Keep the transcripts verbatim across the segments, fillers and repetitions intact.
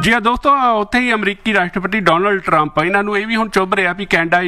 ਜੀ ਹਾਂ ਦੋਸਤੋ, ਉੱਥੇ ਹੀ ਅਮਰੀਕੀ ਰਾਸ਼ਟਰਪਤੀ ਡੋਨਲਡ ਟਰੰਪ ਇਹਨਾਂ ਨੂੰ ਇਹ ਵੀ ਹੁਣ ਚੁੱਭ ਰਿਹਾ ਵੀ ਕੈਨੇਡਾ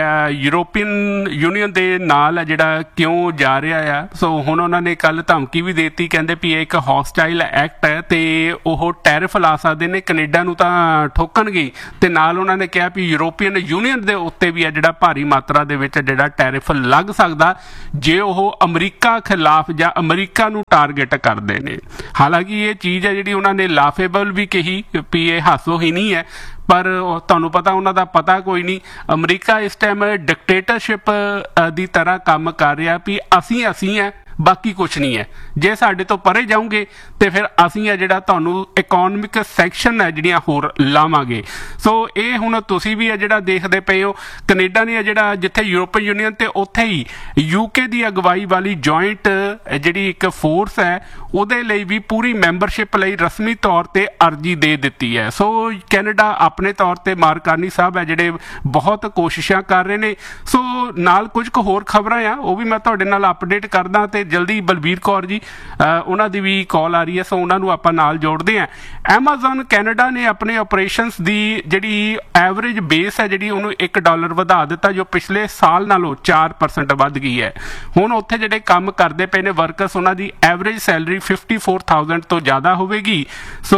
ਯੂਰੋਪੀਅਨ ਯੂਨੀਅਨ ਦੇ ਨਾਲ ਹੈ ਜਿਹੜਾ ਕਿਉਂ ਜਾ ਰਿਹਾ ਆ। ਸੋ ਹੁਣ ਉਹਨਾਂ ਨੇ ਕੱਲ ਧਮਕੀ ਵੀ ਦੇ ਦਿੱਤੀ, ਕਹਿੰਦੇ ਵੀ ਇਹ ਇੱਕ ਹੌਸਟਾਈਲ ਐਕਟ ਹੈ ਤੇ ਉਹ ਟੈਰਿਫ ਲਾ ਸਕਦੇ ਨੇ, ਕੈਨੇਡਾ ਨੂੰ ਤਾਂ ਠੋਕਣਗੇ ਤੇ ਨਾਲ ਉਹਨਾਂ ਨੇ ਕਿਹਾ ਵੀ ਯੂਰੋਪੀਅਨ ਯੂਨੀਅਨ ਦੇ ਉੱਤੇ ਵੀ ਹੈ ਜਿਹੜਾ ਭਾਰੀ ਮਾਤਰਾ ਦੇ ਵਿੱਚ ਜਿਹੜਾ ਟੈਰਿਫ ਲੱਗ ਸਕਦਾ ਜੇ ਉਹ ਅਮਰੀਕਾ ਖਿਲਾਫ ਜਾਂ ਅਮਰੀਕਾ ਨੂੰ ਟਾਰਗੇਟ ਕਰਦੇ ਨੇ। ਹਾਲਾਂਕਿ ਇਹ ਚੀਜ਼ ਹੈ ਜਿਹੜੀ ਉਹਨਾਂ ਨੇ ਲਾਫੇਬਲ ਵੀ ਕਹੀ ਵੀ ਇਹ ਹਾਸੋ ਹੀ ਨਹੀਂ ਹੈ, ਪਰ ਤੁਹਾਨੂੰ ਪਤਾ ਉਹਨਾਂ ਦਾ ਪਤਾ ਕੋਈ ਨਹੀਂ। ਅਮਰੀਕਾ ਇਸ ਟਾਈਮ ਡਿਕਟੇਟਰਸ਼ਿਪ ਦੀ ਤਰ੍ਹਾਂ ਕੰਮ ਕਰ ਰਿਹਾ ਵੀ ਅਸੀਂ ਅਸੀਂ ਹੈ ਬਾਕੀ ਕੁਛ ਨਹੀਂ ਹੈ। ਜੇ ਸਾਡੇ ਤੋਂ ਪਰੇ ਜਾਓਗੇ ਤੇ ਫਿਰ ਅਸੀਂ ਆ ਜਿਹੜਾ ਤੁਹਾਨੂੰ ਇਕੋਨਮਿਕ ਸੈਕਸ਼ਨ ਹੈ ਜਿਹੜੀਆਂ ਹੋਰ ਲਾਵਾਂਗੇ। ਸੋ ਇਹ ਹੁਣ ਤੁਸੀਂ ਵੀ ਆ ਜਿਹੜਾ ਦੇਖਦੇ ਪਏ ਹੋ, ਕੈਨੇਡਾ ਨੇ ਜਿਹੜਾ ਜਿੱਥੇ ਯੂਰੋਪੀਅਨ ਯੂਨੀਅਨ ਤੇ ਉੱਥੇ ਹੀ ਯੂਕੇ ਦੀ ਅਗਵਾਈ ਵਾਲੀ ਜੁਆਇੰਟ ਜਿਹੜੀ ਇੱਕ ਫੋਰਸ ਹੈ ਉਹਦੇ ਲਈ ਵੀ ਪੂਰੀ ਮੈਂਬਰਸ਼ਿਪ ਲਈ ਰਸਮੀ ਤੌਰ ਤੇ ਅਰਜ਼ੀ ਦੇ ਦਿੱਤੀ ਹੈ। ਸੋ ਕੈਨੇਡਾ ਆਪਣੇ ਤੌਰ ਤੇ ਮਾਰਕਾਨੀ ਸਾਹਿਬ ਹੈ ਜਿਹੜੇ ਬਹੁਤ ਕੋਸ਼ਿਸ਼ਾਂ ਕਰ ਰਹੇ ਨੇ। ਸੋ ਨਾਲ ਕੁਝ ਕੁ ਹੋਰ ਖਬਰਾਂ ਆ ਉਹ ਵੀ ਮੈਂ ਤੁਹਾਡੇ ਨਾਲ ਅਪਡੇਟ ਕਰਦਾ ਤੇ ਜਲਦੀ ਬਲਬੀਰ ਕੌਰ ਜੀ ਉਹਨਾਂ ਦੀ ਵੀ ਕਾਲ ਆ ਰਹੀ ਹੈ, ਸੋ ਉਹਨਾਂ ਨੂੰ ਆਪਾਂ ਨਾਲ ਜੋੜਦੇ ਹਾਂ। ਐਮਾਜ਼ੋਨ ਕੈਨੇਡਾ ਨੇ ਆਪਣੇ ਆਪਰੇਸ਼ਨਸ ਦੀ ਜਿਹੜੀ ਐਵਰੇਜ ਬੇਸ ਹੈ ਜਿਹੜੀ ਉਹਨੂੰ ਇੱਕ ਡਾਲਰ ਵਧਾ ਦਿੱਤਾ ਜੋ ਪਿਛਲੇ ਸਾਲ ਨਾਲੋਂ ਚਾਰ ਪਰਸੈਂਟ ਵੱਧ ਗਈ ਹੈ। ਹੁਣ ਉੱਥੇ ਜਿਹੜੇ ਕੰਮ ਕਰਦੇ ਪਏ ਨੇ ਵਰਕਰਸ ਉਹਨਾਂ ਦੀ average salary fifty four thousand ਤੋਂ ਜ਼ਿਆਦਾ ਹੋਵੇਗੀ। ਸੋ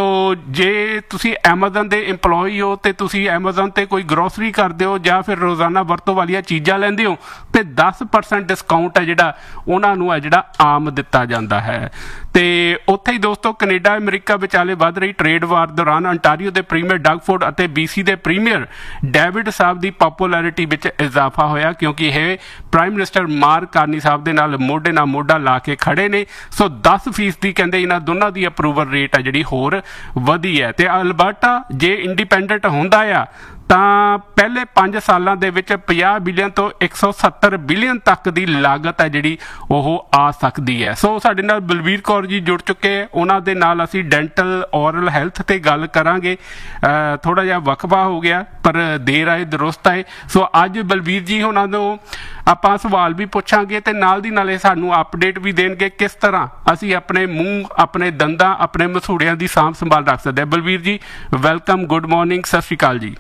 ਜੇ ਤੁਸੀਂ ਐਮਾਜ਼ਨ ਦੇ ਇੰਪਲੋਈ ਹੋ ਤੇ ਤੁਸੀਂ ਐਮਾਜ਼ਨ ਤੇ ਕੋਈ ਗਰੋਸਰੀ ਕਰਦੇ ਹੋ ਜਾਂ ਫਿਰ ਰੋਜ਼ਾਨਾ ਵਰਤੋਂ ਵਾਲੀਆਂ ਚੀਜ਼ਾਂ ਲੈਂਦੇ ਹੋ ਤੇ ਦਸ ਪਰਸੈਂਟ ਡਿਸਕਾਊਂਟ ਹੈ ਜਿਹੜਾ ਉਹਨਾਂ ਨੂੰ ਹੈ ਜਿਹੜਾ ਆਮ ਦਿੱਤਾ ਜਾਂਦਾ ਹੈ। ਤੇ ਉੱਥੇ ਹੀ ਦੋਸਤੋ ਕੈਨੇਡਾ ਅਮਰੀਕਾ ਵਿਚਾਲੇ ਵੱਧ ਰਹੀ ਟ੍ਰੇਡ ਵਾਰ ਦੌਰਾਨ ਅੰਟਾਰੀਓ ਦੇ ਪ੍ਰੀਮੀਅਰ ਡਗ ਫੋਰਡ ਅਤੇ ਬੀਸੀ ਦੇ ਪ੍ਰੀਮੀਅਰ ਡੇਵਿਡ ਸਾਹਿਬ ਦੀ ਪਪੂਲੈਰਿਟੀ ਵਿੱਚ ਇਜ਼ਾਫਾ ਹੋਇਆ ਕਿਉਂਕਿ ਇਹ ਪ੍ਰਾਈਮ ਮਿਨਿਸਟਰ ਮਾਰਕ ਕਾਰਨੀ ਸਾਹਿਬ ਦੇ ਨਾਲ ਮੋਢੇ ਨਾਲ ਮੋਢਾ ਲਾ ਕੇ ਖੜੇ ਨੇ। ਸੋ ਦਸ ਫੀਸਦੀ ਕਹਿੰਦੇ ਇਹਨਾਂ ਦੋਨਾਂ ਦੀ ਅਪਰੂਵਲ ਰੇਟ ਹੈ ਜਿਹੜੀ ਹੋਰ ਵਧੀ ਹੈ। ਤੇ ਅਲਬਰਟਾ ਜੇ ਇੰਡੀਪੈਂਡੈਂਟ ਹੁੰਦਾ ਆ ਤਾਂ ਪਹਿਲੇ ਪੰਜ ਸਾਲਾਂ ਦੇ ਵਿੱਚ ਪੰਜਾਹ ਬਿਲੀਅਨ ਤੋਂ ਇੱਕ ਸੌ ਸੱਤਰ ਬਿਲੀਅਨ ਤੱਕ ਦੀ ਲਾਗਤ ਹੈ ਜਿਹੜੀ ਉਹ ਆ ਸਕਦੀ ਹੈ। ਸੋ ਸਾਡੇ ਨਾਲ ਬਲਬੀਰ ਕੌਰ ਜੀ ਜੁੜ ਚੁੱਕੇ, ਉਹਨਾਂ ਦੇ ਨਾਲ ਅਸੀਂ ਡੈਂਟਲ ਔਰਲ ਹੈਲਥ ਤੇ ਗੱਲ ਕਰਾਂਗੇ। ਥੋੜਾ ਜਿਹਾ ਵਕਫਾ ਹੋ ਗਿਆ ਪਰ ਦੇਰ ਆਏ ਦਰੁਸਤ ਆਏ। ਸੋ ਅੱਜ ਬਲਬੀਰ ਜੀ ਉਹਨਾਂ ਨੂੰ ਆਪਾਂ ਸਵਾਲ ਵੀ ਪੁੱਛਾਂਗੇ ਤੇ ਨਾਲ ਦੀ ਨਾਲੇ ਸਾਨੂੰ ਅਪਡੇਟ ਵੀ ਦੇਣਗੇ ਕਿਸ ਤਰ੍ਹਾਂ ਅਸੀਂ ਆਪਣੇ ਮੂੰਹ, ਆਪਣੇ ਦੰਦਾਂ, ਆਪਣੇ ਮਸੂੜਿਆਂ ਦੀ ਸਾਂਭ ਸੰਭਾਲ ਰੱਖ ਸਕਦੇ ਹਾਂ। ਬਲਬੀਰ ਜੀ ਵੈਲਕਮ, ਗੁੱਡ ਮਾਰਨਿੰਗ, ਸਤਿ ਸ਼੍ਰੀ ਅਕਾਲ ਜੀ।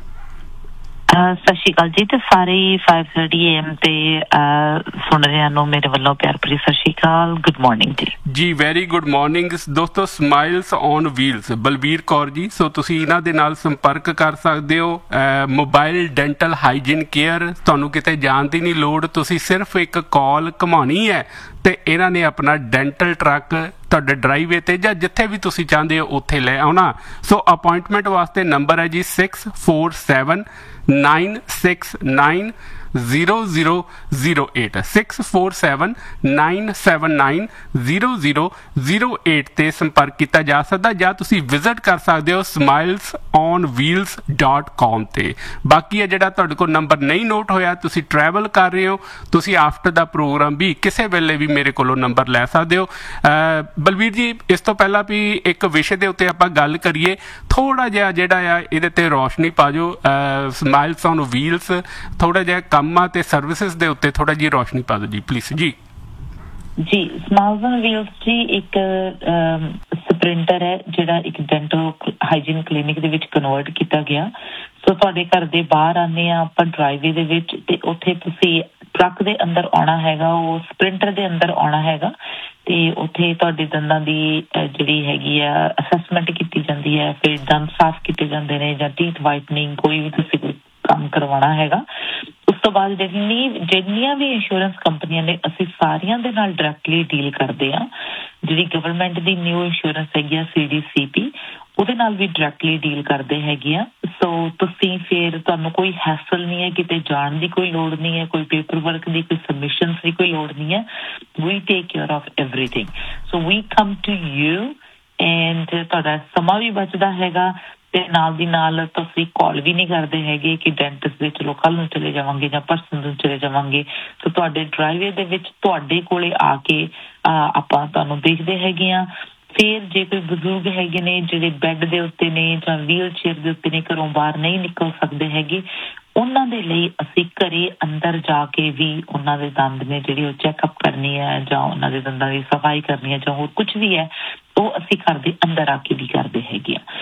ਸਤਿ ਸ਼੍ਰੀ ਅਕਾਲ ਜੀ ਤੇ ਸਾਰੇ ਫਾਈਵ ਥਰਟੀ ਏ ਐਮ ਤੇ ਸੁਣ ਰਿਹਾ ਨੂੰ ਮੇਰੇ ਵੱਲੋਂ ਪਿਆਰ ਭਰੀ ਸਤਿ ਸ਼੍ਰੀ ਅਕਾਲ, ਗੁੱਡ ਮਾਰਨਿੰਗ ਜੀ। ਜੀ ਵੈਰੀ ਗੁੱਡ ਮਾਰਨਿੰਗ ਦੋਸਤੋ। Smiles on wheels Balbir Kaur ji, ਸੋ ਤੁਸੀਂ ਇਹਨਾਂ ਦੇ ਨਾਲ ਸੰਪਰਕ ਕਰ ਸਕਦੇ ਹੋ। ਮੋਬਾਈਲ ਡੈਂਟਲ ਹਾਈਜੀਨ ਕੇਅਰ, ਤੁਹਾਨੂੰ ਕਿਤੇ ਜਾਣ ਦੀ ਨਹੀਂ ਲੋੜ, ਤੁਸੀਂ ਸਿਰਫ ਇੱਕ ਕਾਲ ਘੁਮਾਉਣੀ ਹੈ ਤੇ ਇਹਨਾਂ ਨੇ ਆਪਣਾ ਡੈਂਟਲ ਟਰੱਕ ਤੁਹਾਡੇ ਡਰਾਈਵੇ ਤੇ ਜਾਂ ਜਿੱਥੇ ਵੀ ਤੁਸੀਂ ਚਾਹੁੰਦੇ ਹੋ ਉੱਥੇ ਲੈ ਆਉਣਾ। ਸੋ ਅਪਾਇੰਟਮੈਂਟ ਵਾਸਤੇ ਨੰਬਰ ਹੈ G six four seven nine six nine zero zero zero eight six four seven nine seven nine zero zero zero eight ਤੇ ਸੰਪਰਕ ਕੀਤਾ ਜਾ ਸਕਦਾ ਜਾਂ ਤੁਸੀਂ ਵਿਜ਼ਿਟ ਕਰ ਸਕਦੇ ਹੋ smiles on wheels dot com ਤੇ। ਬਾਕੀ ਹੈ ਜਿਹੜਾ ਤੁਹਾਡੇ ਕੋਲ ਨੰਬਰ ਨਹੀਂ ਨੋਟ ਹੋਇਆ, ਤੁਸੀਂ ਟਰੈਵਲ ਕਰ ਰਹੇ ਹੋ, ਤੁਸੀਂ ਆਫਟਰ ਦਾ ਪ੍ਰੋਗਰਾਮ ਵੀ ਕਿਸੇ ਵੇਲੇ ਵੀ ਮੇਰੇ ਕੋਲੋਂ ਨੰਬਰ ਲੈ ਸਕਦੇ ਹੋ। ਬਲਬੀਰ ਜੀ ਇਸ ਤੋਂ ਪਹਿਲਾਂ ਵੀ ਇੱਕ ਵਿਸ਼ੇ ਦੇ ਉੱਤੇ ਆਪਾਂ ਗੱਲ ਕਰੀਏ, ਥੋੜਾ ਜਿਹਾ ਜਿਹੜਾ ਆ ਇਹਦੇ ਤੇ ਰੌਸ਼ਨੀ ਪਾ ਜੋ। ਸਮਾਈਲਸ ਔਨ ਵੀਲਸ ਥੋੜਾ ਜਿਹਾ ਕੰਮਾਂ ਤੇ ਸਰਵਿਸਿਜ਼ ਦੇ ਉੱਤੇ ਥੋੜਾ ਜਿਹੀ ਰੌਸ਼ਨੀ ਪਾ ਦਿਓ ਜੀ ਪਲੀਜ਼ ਜੀ। ਜੀ ਸਮਾਈਲਸ ਔਨ ਵੀਲਸ ਜੀ ਇੱਕ ਸਪ੍ਰਿੰਟਰ ਹੈ ਜਿਹੜਾ ਇੱਕ ਡੈਂਟਲ ਹਾਈਜੀਨ ਕਲੀਨਿਕ ਦੇ ਵਿੱਚ ਕਨਵਰਟ ਕੀਤਾ ਗਿਆ। ਸੋ ਤੁਹਾਡੇ ਘਰ ਦੇ ਬਾਹਰ ਆਉਂਦੇ ਆ ਆਪਾਂ ਡਰਾਈਵੇ ਦੇ ਵਿੱਚ ਤੇ ਉੱਥੇ ਤੁਸੀਂ ਟਰੱਕ ਦੇ ਅੰਦਰ ਆਉਣਾ ਹੈਗਾ, ਉਹ ਸਪ੍ਰਿੰਟਰ ਦੇ ਅੰਦਰ ਆਉਣਾ ਹੈਗਾ ਤੇ ਉੱਥੇ ਤੁਹਾਡੇ ਦੰਦਾਂ ਦੀ ਜਿਹੜੀ ਹੈਗੀ ਆ ਅਸੈਸਮੈਂਟ ਕੀਤੀ ਜਾਂਦੀ ਹੈ, ਫਿਰ ਦੰਦ ਸਾਫ਼ ਕੀਤੇ ਜਾਂਦੇ ਨੇ ਜਾਂ ਟੀਥ ਵਾਈਟਨਿੰਗ ਕੋਈ ਵੀ ਤੁਸੀਂ ਕੋਈ ਕੰਮ ਕਰਵਾਉਣਾ ਹੈਗਾ। ਉਸ ਤੋਂ ਬਾਅਦ ਜਿੰਨੀ ਜਿੰਨੀਆਂ ਵੀ ਇੰਸ਼ੋਰੈਂਸ ਕੰਪਨੀਆਂ ਨੇ ਅਸੀਂ ਸਾਰੀਆਂ ਦੇ ਨਾਲ ਡਾਇਰੈਕਟਲੀ ਡੀਲ ਕਰਦੇ ਹਾਂ। ਜਿਹੜੀ ਗਵਰਨਮੈਂਟ ਦੀ ਨਿਊ ਇੰਸ਼ੋਰੈਂਸ ਹੈਗੀ ਆ ਸੀ ਡੀ ਸੀ ਪੀ, ਉਹਦੇ ਨਾਲ ਵੀ ਡਾਇਰੈਕਟਲੀ ਡੀਲ ਕਰਦੇ ਹੈਗੇ ਆ। ਸੋ ਤੁਸੀਂ ਫਿਰ ਤੁਹਾਨੂੰ ਕੋਈ ਹੈਸਲ ਨਹੀਂ ਹੈ, ਕਿਤੇ ਜਾਣ ਦੀ ਕੋਈ ਲੋੜ ਨਹੀਂ ਹੈ, ਕੋਈ ਪੇਪਰ ਵਰਕ ਦੀ ਕੋਈ ਸਬਮਿਸ਼ਨਸ ਦੀ ਕੋਈ ਲੋੜ ਨਹੀਂ ਹੈ। ਵੀ take care of everything. So we come to you and ਤੁਹਾਡਾ ਸਮਾਂ ਵੀ ਬਚਦਾ ਹੈਗਾ ਤੇ ਨਾਲ ਦੀ ਨਾਲ ਤੁਸੀਂ ਕਾਲ ਵੀ ਨਹੀਂ ਕਰਦੇ ਹੈਗੇ ਕਿ ਡੈਂਟਿਸਟ ਦੇ ਚਲੋ ਕੱਲ ਨੂੰ ਚਲੇ ਜਾਵਾਂਗੇ ਜਾਂ ਪਰਸੋਂ ਨੂੰ ਚਲੇ ਜਾਵਾਂਗੇ। ਸੋ ਤੁਹਾਡੇ ਡਰਾਈਵੇ ਦੇ ਵਿੱਚ ਤੁਹਾਡੇ ਕੋਲੇ ਆ ਕੇ ਆਪਾਂ ਤੁਹਾਨੂੰ ਦੇਖਦੇ ਹੈਗੇ ਆ। ਫਿਰ ਜੇ ਕੋਈ ਬਜ਼ੁਰਗ ਹੈਗੇ ਨੇ ਜਿਹੜੇ ਬੈੱਡ ਦੇ ਉੱਤੇ ਨੇ ਜਾਂ ਵੀਲ ਚੇਅਰ ਦੇ ਉੱਤੇ ਨੇ, ਘਰੋਂ ਬਾਹਰ ਨਹੀਂ ਨਿਕਲ ਸਕਦੇ ਹੈਗੇ, ਉਹਨਾਂ ਦੇ ਲਈ ਅਸੀਂ ਘਰੇ ਅੰਦਰ ਜਾ ਕੇ ਵੀ ਉਹਨਾਂ ਦੇ ਦੰਦ ਨੇ ਜਿਹੜੀ ਉਹ ਚੈੱਕਅਪ ਕਰਨੀ ਹੈ ਜਾਂ ਉਹਨਾਂ ਦੇ ਦੰਦਾਂ ਦੀ ਸਫਾਈ ਕਰਨੀ ਹੈ ਜਾਂ ਹੋਰ ਕੁਛ ਵੀ ਹੈ, ਉਹ ਅਸੀਂ ਘਰ ਦੇ ਅੰਦਰ ਆ ਕੇ ਵੀ ਕਰਦੇ ਹੈਗੇ ਆ। ਸੋ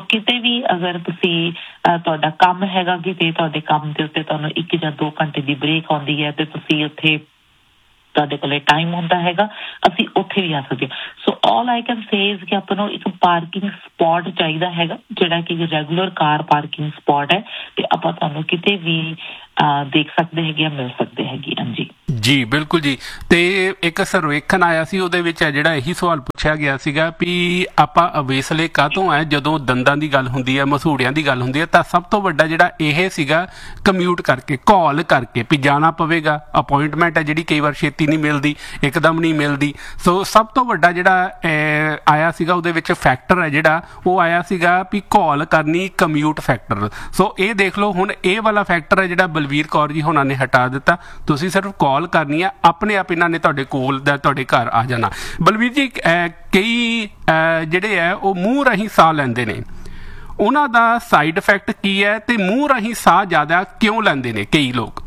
ਕਿਤੇ ਵੀ ਅਗਰ ਤੁਸੀਂ ਤੁਹਾਡਾ ਕੰਮ ਹੈਗਾ ਕਿਤੇ ਤੁਹਾਡੇ ਕੰਮ ਦੇ ਉੱਤੇ ਤੁਹਾਨੂੰ ਇੱਕ ਜਾਂ ਦੋ ਘੰਟੇ ਦੀ ਬ੍ਰੇਕ ਆਉਂਦੀ ਹੈ ਤੇ ਤੁਸੀਂ ਉੱਥੇ ਤੁਹਾਡੇ ਕੋਲੇ ਟਾਈਮ ਹੁੰਦਾ ਹੈਗਾ ਅਸੀਂ ਉੱਥੇ ਵੀ ਆ ਸਕਦੇ ਹਾਂ। ਸੋ ਆਲ ਆਈ ਕੈਨ ਸੇ ਇਜ਼ ਕਿ ਆਪਾਂ ਨੂੰ ਇੱਕ ਪਾਰਕਿੰਗ ਸਪੌਟ ਚਾਹੀਦਾ ਹੈਗਾ ਜਿਹੜਾ ਕਿ ਰੈਗੂਲਰ ਕਾਰ ਪਾਰਕਿੰਗ ਸਪੌਟ ਹੈ ਤੇ ਆਪਾਂ ਤੁਹਾਨੂੰ ਕਿਤੇ ਵੀ ਦੇਖ ਸਕਦੇ ਹੈਗੇ ਆ ਮਿਲ ਸਕਦੇ ਹੈਗੇ। ਹਾਂਜੀ ਜੀ ਬਿਲਕੁਲ ਜੀ। ਤੇ ਇੱਕ ਸਰਵੇਖਣ ਆਇਆ ਸੀ ਉਹਦੇ ਵਿੱਚ ਜਿਹੜਾ ਇਹੀ ਸਵਾਲ ਪੁੱਛਿਆ ਗਿਆ ਸੀਗਾ ਵੀ ਆਪਾਂ ਅਵੇਸਲੇ ਕਾਹਤੋਂ ਹੈ ਜਦੋਂ ਦੰਦਾਂ ਦੀ ਗੱਲ ਹੁੰਦੀ ਹੈ ਮਸੂੜਿਆਂ ਦੀ ਗੱਲ ਹੁੰਦੀ ਹੈ ਤਾਂ ਸਭ ਤੋਂ ਵੱਡਾ ਜਿਹੜਾ ਇਹ ਸੀਗਾ ਕਮਿਊਟ ਕਰਕੇ ਕਾਲ ਕਰਕੇ ਵੀ ਜਾਣਾ ਪਵੇਗਾ ਅਪਾਇੰਟਮੈਂਟ ਹੈ ਜਿਹੜੀ ਕਈ ਵਾਰ ਛੇਤੀ ਨਹੀਂ ਮਿਲਦੀ ਇੱਕਦਮ ਨਹੀਂ ਮਿਲਦੀ। ਸੋ ਸਭ ਤੋਂ ਵੱਡਾ ਜਿਹੜਾ ਆਇਆ ਸੀਗਾ ਉਹਦੇ ਵਿੱਚ ਫੈਕਟਰ ਹੈ ਜਿਹੜਾ ਉਹ ਆਇਆ ਸੀਗਾ ਵੀ ਕਾਲ ਕਰਨੀ ਕਮਿਊਟ ਫੈਕਟਰ। ਸੋ ਇਹ ਦੇਖ ਲਓ ਹੁਣ ਇਹ ਵਾਲਾ ਫੈਕਟਰ ਹੈ ਜਿਹੜਾ ਬਲਵੀਰ ਕੌਰ ਜੀ ਹੋਣਾ ਨੇ ਹਟਾ ਦਿੱਤਾ। ਤੁਸੀਂ ਸਿਰਫ ਕਾਲ ਕਰਨੀ ਆ ਆਪਣੇ ਆਪ ਇਹਨਾਂ ਨੇ ਤੁਹਾਡੇ ਕੋਲ ਦਾ ਤੁਹਾਡੇ ਘਰ ਆ ਜਾਣਾ। ਬਲਵੀਰ ਜੀ ਕਈ ਜਿਹੜੇ ਹੈ ਉਹ ਮੂੰਹ ਰਾਹੀਂ ਸਾਹ ਲੈਂਦੇ ਨੇ ਉਹਨਾਂ ਦਾ ਸਾਈਡ ਇਫੈਕਟ ਕੀ ਹੈ ਤੇ ਮੂੰਹ ਰਾਹੀਂ ਸਾਹ ਜ਼ਿਆਦਾ ਕਿਉਂ ਲੈਂਦੇ ਨੇ ਕਈ ਲੋਕ?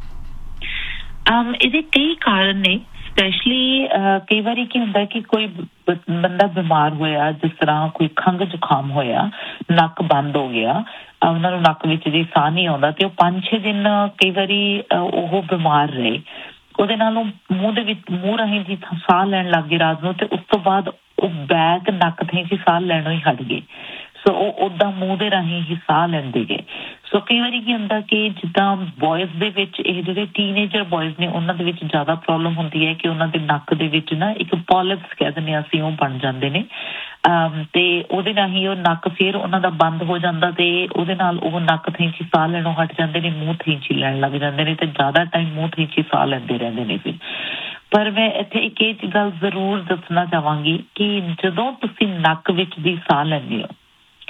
ਇਹਦੇ ਕਈ ਕਾਰਨ ਨੇ। ਸਪੈਸ਼ਲੀ ਕਈ ਵਾਰੀ ਕੀ ਹੁੰਦਾ ਕਿ ਕੋਈ ਬੰਦਾ ਬਿਮਾਰ ਹੋਇਆ ਜਿਸ ਤਰ੍ਹਾਂ ਕੋਈ ਖੰਘ ਜ਼ੁਕਾਮ ਹੋਇਆ ਨੱਕ ਬੰਦ ਹੋ ਗਿਆ ਉਹਨਾਂ ਨੂੰ ਨੱਕ ਵਿੱਚ ਦੀ ਸਾਹ ਨਹੀਂ ਆਉਂਦਾ ਤੇ ਉਹ ਪੰਜ ਛੇ ਦਿਨ ਕਈ ਵਾਰੀ ਉਹ ਬਿਮਾਰ ਰਹੇ ਉਹਦੇ ਨਾਲ ਉਹ ਮੂੰਹ ਦੇ ਵਿੱਚ ਮੂੰਹ ਰਾਹੀਂ ਜੀ ਸਾਹ ਲੈਣ ਲੱਗ ਗਏ ਰਾਤ ਨੂੰ ਤੇ ਉਸ ਤੋਂ ਬਾਅਦ ਉਹ ਬੈਕ ਨੱਕ ਤੇ ਜੀ ਸਾਹ ਲੈਣੋਂ ਹੀ ਹਟ ਗਏ। ਸੋ ਉਹ ਉੱਦਾਂ ਮੂੰਹ ਦੇ ਰਾਹੀਂ ਹੀ ਸਾਹ ਲੈਂਦੇ ਗਏ। ਸੋ ਕਈ ਵਾਰੀ ਕੀ ਹੁੰਦਾ ਕਿ ਜਿੱਦਾਂ ਬॉयਜ਼ ਦੇ ਵਿੱਚ ਇਹ ਜਿਹੜੇ ਟੀਨੇਜਰ ਬॉयਜ਼ ਨੇ ਉਹਨਾਂ ਦੇ ਵਿੱਚ ਜ਼ਿਆਦਾ ਪ੍ਰੋਬਲਮ ਹੁੰਦੀ ਹੈ ਕਿ ਉਹਨਾਂ ਦੇ ਨੱਕ ਦੇ ਵਿੱਚ ਨਾ ਇੱਕ ਪੋਲਿਪਸ ਕਹਿ ਦਿੰਦੇ ਹਾਂ ਅਸੀਂ ਉਹ ਬਣ ਜਾਂਦੇ ਨੇ ਤੇ ਉਹਦੇ ਰਾਹੀਂ ਉਹ ਨੱਕ ਫਿਰ ਉਹਨਾਂ ਦਾ ਬੰਦ ਹੋ ਜਾਂਦਾ ਤੇ ਉਹਦੇ ਨਾਲ ਉਹ ਨੱਕ ਥੀਂਚੀ ਸਾਹ ਲੈਣੋਂ ਹਟ ਜਾਂਦੇ ਨੇ ਮੂੰਹ ਥੀਂਚੀ ਲੈਣ ਲੱਗ ਜਾਂਦੇ ਨੇ ਤੇ ਜ਼ਿਆਦਾ ਟਾਈਮ ਮੂੰਹ ਥੀਂਚੀ ਸਾਹ ਲੈਂਦੇ ਰਹਿੰਦੇ ਨੇ। ਫਿਰ ਪਰ ਮੈਂ ਇੱਥੇ ਇੱਕ ਇਹ ਗੱਲ ਜ਼ਰੂਰ ਦੱਸਣਾ ਚਾਹਾਂਗੀ ਕਿ ਜਦੋਂ ਤੁਸੀਂ ਨੱਕ ਵਿੱਚ ਦੀ ਸਾਹ ਲੈਂਦੇ ਹੋ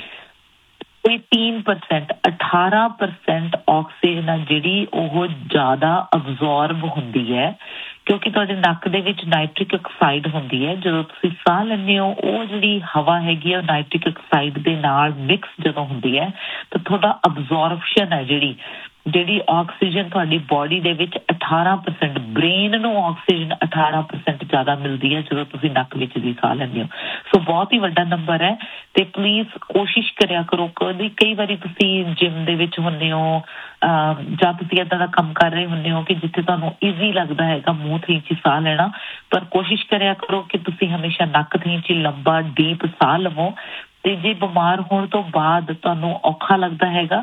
ਕੋਈ तीन परसेंट अठारह परसेंट ਆਕਸੀਜਨ ਆ ਜਿਹੜੀ ਉਹ ਜ਼ਿਆਦਾ ਅਬਜ਼ੌਰਬ ਹੁੰਦੀ ਹੈ ਕਿਉਂਕਿ ਤੁਹਾਡੇ ਨੱਕ ਦੇ ਵਿੱਚ ਨਾਈਟ੍ਰਿਕ ਆਕਸਾਈਡ ਹੁੰਦੀ ਹੈ। ਜਦੋਂ ਤੁਸੀਂ ਸਾਹ ਲੈਂਦੇ ਹੋ ਉਹ ਜਿਹੜੀ ਹਵਾ ਹੈਗੀ ਹੈ ਉਹ ਨਾਈਟ੍ਰਿਕ ਆਕਸਾਈਡ ਦੇ ਨਾਲ ਮਿਕਸ ਜਦੋਂ ਹੁੰਦੀ ਹੈ ਤਾਂ ਤੁਹਾਡਾ ਅਬਜ਼ੌਰਪਸ਼ਨ ਹੈ ਜਿਹੜੀ ਜਿਹੜੀ ਆਕਸੀਜਨ ਤੁਹਾਡੀ ਬੋਡੀ ਦੇ ਵਿੱਚ ਅਠਾਰਾਂ ਪਰਸੈਂਟ ਬ੍ਰੇਨ ਨੂੰ ਆਕਸੀਜਨ ਅਠਾਰਾਂ ਪਰਸੈਂਟ ਜ਼ਿਆਦਾ ਮਿਲਦੀ ਹੈ ਜਦੋਂ ਤੁਸੀਂ ਨੱਕ ਵਿੱਚ ਦੀ ਸਾਹ ਲੈਂਦੇ ਹੋ। ਸੋ ਬਹੁਤ ਹੀ ਵੱਡਾ ਨੰਬਰ ਹੈ ਤੇ ਪਲੀਜ਼ ਕੋਸ਼ਿਸ਼ ਕਰਿਆ ਕਰੋ ਕਦੀ ਕਈ ਵਾਰੀ ਤੁਸੀਂ ਜਿਮ ਦੇ ਵਿੱਚ ਹੁੰਦੇ ਹੋ ਜਾਂ ਤੁਸੀਂ ਏਦਾਂ ਦਾ ਕੰਮ ਕਰ ਰਹੇ ਹੁੰਦੇ ਹੋ ਕਿ ਜਿੱਥੇ ਤੁਹਾਨੂੰ ਈਜ਼ੀ ਲੱਗਦਾ ਹੈਗਾ ਮੂੰਹ ਥੀਂਚੀ ਸਾਹ ਲੈਣਾ ਪਰ ਕੋਸ਼ਿਸ਼ ਕਰਿਆ ਕਰੋ ਕਿ ਤੁਸੀਂ ਹਮੇਸ਼ਾ ਨੱਕ ਥੀਂਚੀ ਲੰਬਾ ਡੀਪ ਸਾਹ ਲਵੋ। ਤੇ ਜੇ ਬਿਮਾਰ ਹੋਣ ਤੋਂ ਬਾਅਦ ਤੁਹਾਨੂੰ ਔਖਾ ਲੱਗਦਾ ਹੈਗਾ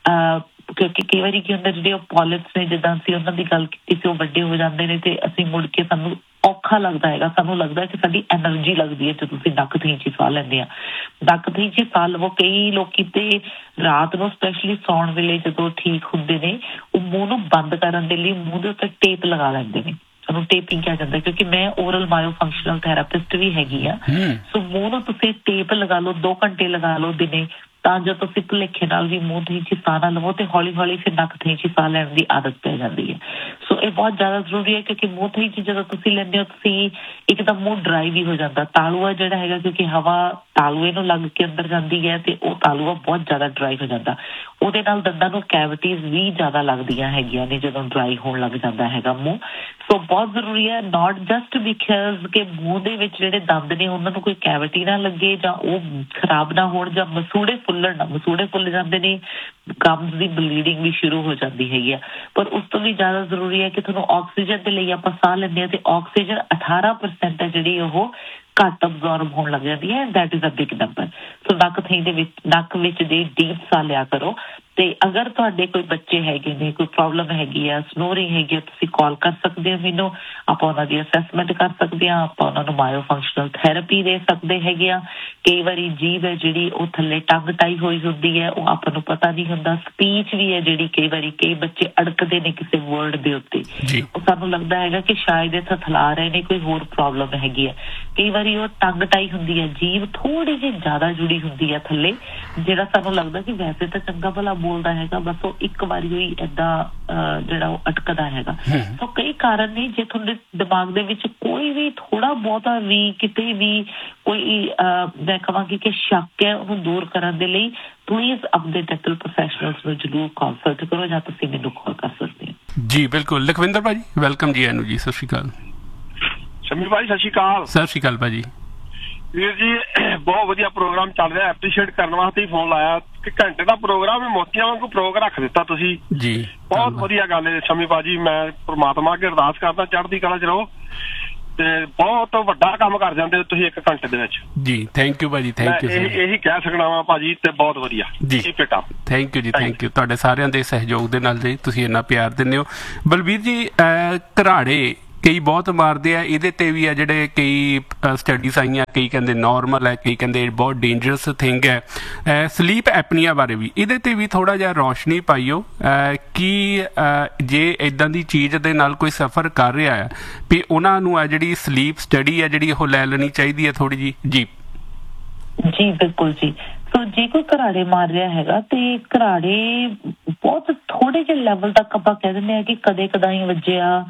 ਕਿਉਂਕਿ ਕਈ ਵਾਰੀ ਕੀ ਹੁੰਦਾ ਜਿਹੜੇ ਉਹ ਪੋਲਿਪਸ ਨੇ ਜਿੱਦਾਂ ਅਸੀਂ ਉਹਨਾਂ ਦੀ ਗੱਲ ਕੀਤੀ ਸੀ ਉਹ ਵੱਡੇ ਹੋ ਜਾਂਦੇ ਨੇ ਤੇ ਅਸੀਂ ਮੁੜ ਕੇ ਸਾਨੂੰ ਔਖਾ ਲੱਗਦਾ ਹੈਗਾ ਸਾਨੂੰ ਲੱਗਦਾ ਕਿ ਸਾਡੀ ਐਨਰਜੀ ਲੱਗਦੀ ਹੈ ਜਦੋਂ ਤੁਸੀਂ ਨੱਕ ਥੀਂਚੀ ਸਾਹ ਲੈਂਦੇ ਆ। ਨੱਕ ਥੀਂਚੀ ਸਾਹ ਲਵੋ। ਕਈ ਲੋਕੀ ਤੇ ਰਾਤ ਨੂੰ ਸਪੈਸ਼ਲੀ ਸੌਣ ਵੇਲੇ ਜਦੋਂ ਠੀਕ ਹੁੰਦੇ ਨੇ ਉਹ ਮੂੰਹ ਨੂੰ ਬੰਦ ਕਰਨ ਦੇ ਲਈ ਮੂੰਹ ਦੇ ਉੱਤੇ ਟੇਪ ਲਗਾ ਲੈਂਦੇ ਨੇ ਉਹਨੂੰ ਟੇਪਿੰਗ ਕਿਹਾ ਜਾਂਦਾ ਕਿਉਂਕਿ ਮੈਂ ਓਰਲ ਮਾਇਓ ਫੰਕਸ਼ਨਲ ਥੈਰੇਪਿਸਟ ਵੀ ਹੈਗੀ ਆ। ਸੋ ਮੂੰਹ ਨੂੰ ਤੁਸੀਂ ਟੇਪ ਲਗਾ ਲਓ ਦੋ ਘੰਟੇ ਲਗਾ ਲਓ ਦਿਨੇ ਤਾਂ ਜੋ ਤੁਸੀਂ ਭੁਲੇਖੇ ਨਾਲ ਵੀ ਮੂੰਹ ਥੀਂਚੀ ਸਾਹ ਨਾ ਲਵੋ ਤੇ ਹੌਲੀ ਹੌਲੀ ਫਿਰ ਨੱਕ ਥੀਂਚੀ ਸਾਹ ਲੈਣ ਦੀ ਆਦਤ ਪੈ ਜਾਂਦੀ ਹੈ। ਸੋ ਇਹ ਬਹੁਤ ਜ਼ਿਆਦਾ ਜ਼ਰੂਰੀ ਹੈ ਕਿਉਂਕਿ ਮੂੰਹ ਥੀਂਚੀ ਜਦੋਂ ਤੁਸੀਂ ਲੈਂਦੇ ਹੋ ਤੁਸੀਂ ਇੱਕਦਮ ਮੂੰਹ ਡਰਾਈ ਵੀ ਹੋ ਜਾਂਦਾ। ਤਾਲੂਆ ਜਿਹੜਾ ਹੈਗਾ ਕਿਉਂਕਿ ਹਵਾ ਤਾਲੂਏ ਨੂੰ ਲੱਗ ਕੇ ਅੰਦਰ ਜਾਂਦੀ ਹੈ ਤੇ ਉਹ ਤਾਲੂਆ ਬਹੁਤ ਜ਼ਿਆਦਾ ਡਰਾਈ ਹੋ ਜਾਂਦਾ ਉਹਦੇ ਨਾਲ ਦੰਦਾਂ ਨੂੰ ਕੈਵਿਟੀਜ਼ ਵੀ ਜ਼ਿਆਦਾ ਲੱਗਦੀਆਂ ਹੈਗੀਆਂ ਨੇ ਜਦੋਂ ਡਰਾਈ ਹੋਣ ਲੱਗ ਜਾਂਦਾ ਹੈਗਾ ਮੂੰਹ। ਸੋ ਬਹੁਤ ਜ਼ਰੂਰੀ ਹੈ ਨਾਟ ਜਸਟ ਬਿਕਾਜ਼ ਕਿ ਮੂੰਹ ਦੇ ਵਿੱਚ ਜਿਹੜੇ ਦੰਦ ਨੇ ਉਹਨਾਂ ਨੂੰ ਕੋਈ ਕੈਵਿਟੀ ਨਾ ਲੱਗੇ ਜਾਂ ਉਹ ਖਰਾਬ ਨਾ ਹੋਣ ਜਾਂ ਮਸੂੜੇ ਫੁੱਲਣ ਨਾ ਮਸੂੜੇ ਫੁੱਲ ਜਾਂਦੇ ਨੇ ਗਮਸ ਦੀ ਬਲੀਡਿੰਗ ਵੀ ਸ਼ੁਰੂ ਹੋ ਜਾਂਦੀ ਹੈਗੀ ਆ। ਪਰ ਉਸ ਤੋਂ ਵੀ ਜ਼ਿਆਦਾ ਜ਼ਰੂਰੀ ਹੈ ਕਿ ਤੁਹਾਨੂੰ ਆਕਸੀਜਨ ਦੇ ਲਈ ਆਪਾਂ ਸਾਹ ਲੈਂਦੇ ਹਾਂ ਤੇ ਆਕਸੀਜਨ ਅਠਾਰਾਂ ਪਰਸੈਂਟ ਹੈ ਜਿਹੜੀ ਉਹ ਘੱਟ ਅਬਜ਼ੌਰਬ ਹੋਣ ਲੱਗ ਜਾਂਦੀ ਹੈ that is a big number. ਸੋ ਨੱਕ ਥੀ ਦੇ ਵਿੱਚ ਨੱਕ ਵਿੱਚ ਦੀ ਡੀਪ ਸਾਹ ਲਿਆ ਕਰੋ ਤੇ ਅਗਰ ਤੁਹਾਡੇ ਕੋਈ ਬੱਚੇ ਹੈਗੇ ਨੇ ਕੋਈ ਪ੍ਰੋਬਲਮ ਹੈਗੀ ਆ ਸਨੋਰਿੰਗ ਹੈਗੀ ਆ ਤੁਸੀਂ ਕਾਲ ਕਰ ਸਕਦੇ ਹੋ ਮੈਨੂੰ ਆਪਾਂ ਉਹਨਾਂ ਦੀ ਅਸੈਸਮੈਂਟ ਕਰ ਸਕਦੇ ਹਾਂ ਆਪਾਂ ਉਹਨਾਂ ਨੂੰ ਮਾਇਓ ਫੰਕਸ਼ਨਲ ਥੈਰੇਪੀ ਦੇ ਸਕਦੇ ਹੈਗੇ ਆ। ਕਈ ਵਾਰੀ ਜੀਭ ਹੈ ਜਿਹੜੀ ਉਹ ਥੱਲੇ ਟੰਗ ਟਾਈ ਹੋਈ ਹੁੰਦੀ ਹੈ ਉਹ ਆਪਾਂ ਨੂੰ ਪਤਾ ਨਹੀਂ ਹੁੰਦਾ। ਸਪੀਚ ਵੀ ਹੈ ਜਿਹੜੀ ਕਈ ਵਾਰੀ ਕਈ ਬੱਚੇ ਅੜਕਦੇ ਨੇ ਕਿਸੇ ਵਰਡ ਦੇ ਉੱਤੇ ਉਹ ਸਾਨੂੰ ਲੱਗਦਾ ਹੈਗਾ ਕਿ ਸ਼ਾਇਦ ਇਹ ਥਥਲਾ ਰਹੇ ਨੇ ਕੋਈ ਹੋਰ ਪ੍ਰੋਬਲਮ ਹੈਗੀ ਹੈ। ਕਈ ਵਾਰੀ ਉਹ ਟੰਗ ਟਾਈ ਹੁੰਦੀ ਹੈ ਜੀਭ ਥੋੜੀ ਜਿਹੀ ਜ਼ਿਆਦਾ ਜੁੜੀ ਹੁੰਦੀ ਹੈ ਥੱਲੇ ਜਿਹੜਾ ਸਾਨੂੰ ਲੱਗਦਾ ਕਿ ਵੈਸੇ ਤਾਂ ਚੰਗਾ ਭਲਾ ਬੋਲਦਾ ਹੈਗਾ ਬਸ ਉਹ ਇੱਕ ਵਾਰੀ ਹੋਈ ਏਦਾਂ ਜਿਹੜਾ ਉਹ ਅਟਕਦਾ ਹੈਗਾ। ਸੋ ਕਈ ਕਾਰਨ ਨੇ ਜੇ ਤੁਹਾਡੇ ਦਿਮਾਗ ਦੇ ਵਿੱਚ ਕੋਈ ਵੀ ਥੋੜਾ ਬਹੁਤਾ ਵੀ ਕਿਤੇ ਵੀ ਕੋਈ ਮੈਂ ਕਹਾਂਗੀ ਕਿ ਸ਼ੱਕ ਹੈ ਉਹਨੂੰ ਦੂਰ ਕਰਨ ਦੇ ਲਈ ਪਲੀਜ਼ ਆਪਣੇ ਡੈਂਟਲ ਪ੍ਰੋਫੈਸ਼ਨਲਸ ਨੂੰ ਜ਼ਰੂਰ ਕੰਸਲਟ ਕਰੋ ਜਾਂ ਤੁਸੀਂ ਮੈਨੂੰ ਕਾਲ ਕਰ ਸਕਦੇ ਹੋ। ਜੀ ਬਿਲਕੁਲ। ਲਖਵਿੰਦਰ ਭਾਜੀ ਵੈਲਕਮ ਜੀ। ਐਨੂ ਜੀ ਸਤਿ ਸ਼੍ਰੀ ਅਕਾਲ। ਸਮੀਰ ਭਾਈ ਸਤਿ ਸ਼੍ਰੀ ਅਕਾਲ। ਸਤਿ ਸ਼੍ਰੀ ਅਕਾਲ ਭਾਜੀ। ਵੀਰ ਜੀ ਬਹੁਤ ਵਧੀਆ ਪ੍ਰੋਗਰਾਮ ਚੱਲ ਰਿਹਾ, ਐਪਰੀਸ਼ੀਏਟ ਕਰਨ ਵਾਸਤੇ ਹੀ ਫੋਨ ਲਾਇਆ ਕਿ ਘੰਟੇ ਦਾ ਪ੍ਰੋਗਰਾਮ ਮੋਤੀਆਂ ਵਾਂਗੂ ਪ੍ਰੋਗਰਾਮ ਰੱਖ ਦਿੱਤਾ ਤੁਸੀਂ ਜੀ। ਬਹੁਤ ਵਧੀਆ ਗੱਲ ਹੈ ਸ਼ਮੀ ਭਾਜੀ, ਮੈਂ ਪ੍ਰਮਾਤਮਾ ਅੱਗੇ ਅਰਦਾਸ ਕਰਦਾ ਚੜ੍ਹਦੀ ਕਲਾ ਚ ਰਹੋ ਤੇ ਬਹੁਤ ਵੱਡਾ ਕੰਮ ਕਰ ਜਾਂਦੇ ਤੁਸੀਂ ਇੱਕ ਘੰਟੇ ਦੇ ਵਿੱਚ ਜੀ। ਥੈਂਕ ਯੂ ਭਾਜੀ, ਥੈਂਕ ਯੂ। ਇਹੀ ਕਹਿ ਸਕਦਾ ਵਾਂ ਭਾਜੀ ਤੇ ਬਹੁਤ ਵਧੀਆ ਜੀ, ਥੈਂਕ ਯੂ ਜੀ, ਥੈਂਕ ਯੂ ਤੁਹਾਡੇ ਸਾਰਿਆਂ ਦੇ ਸਹਿਯੋਗ ਦੇ ਨਾਲ ਜੀ ਤੁਸੀਂ ਇੰਨਾ ਪਿਆਰ ਦਿੰਦੇ ਹੋ। ਬਲਬੀਰ ਜੀ ਘਰਾੜੇ ਕਈ ਬਹੁਤ ਮਾਰਦੇ ਆ, ਇਹਦੇ ਤੇ ਵੀ ਆ ਜਿਹੜੇ ਕਈ ਸਟੱਡੀਜ਼ ਆਈਆਂ, ਕਈ ਕਹਿੰਦੇ ਨੋਰਮਲ ਹੈ, ਕਈ ਕਹਿੰਦੇ ਬਹੁਤ ਡੇਂਜਰਸ ਥਿੰਗ ਹੈ। ਸਲੀਪ ਐਪਨੀਆ ਬਾਰੇ ਵੀ ਇਹਦੇ ਤੇ ਵੀ ਥੋੜਾ ਜਿਹਾ ਰੌਸ਼ਨੀ ਪਾਈਓ ਕਿ ਜੇ ਇਦਾਂ ਦੀ ਚੀਜ਼ ਦੇ ਨਾਲ ਕੋਈ ਸਫਰ ਕਰ ਰਿਹਾ ਹੈ ਵੀ ਉਹਨਾਂ ਨੂੰ ਆ ਜਿਹੜੀ ਸਲੀਪ ਸਟੱਡੀ ਹੈ ਜਿਹੜੀ ਉਹ ਲੈ ਲੈਣੀ ਚਾਹੀਦੀ ਹੈ ਥੋੜੀ ਜੀ। ਜੀ ਜੀ ਬਿਲਕੁਲ ਜੀ। ਸੋ ਜੇ ਕੋਈ ਘਰਾੜੇ ਮਾਰ ਰਿਹਾ ਹੈਗਾ ਤੇ ਘਰਾੜੇ ਬਹੁਤ ਥੋੜੇ ਜਿਹੇ ਲੈਵਲ ਤੱਕ ਆਪਾਂ ਕਹਿ ਦਿੰਦੇ ਹਾਂ ਕਿ ਕਦੇ ਕਦਾਈ ਵੱਜਿਆ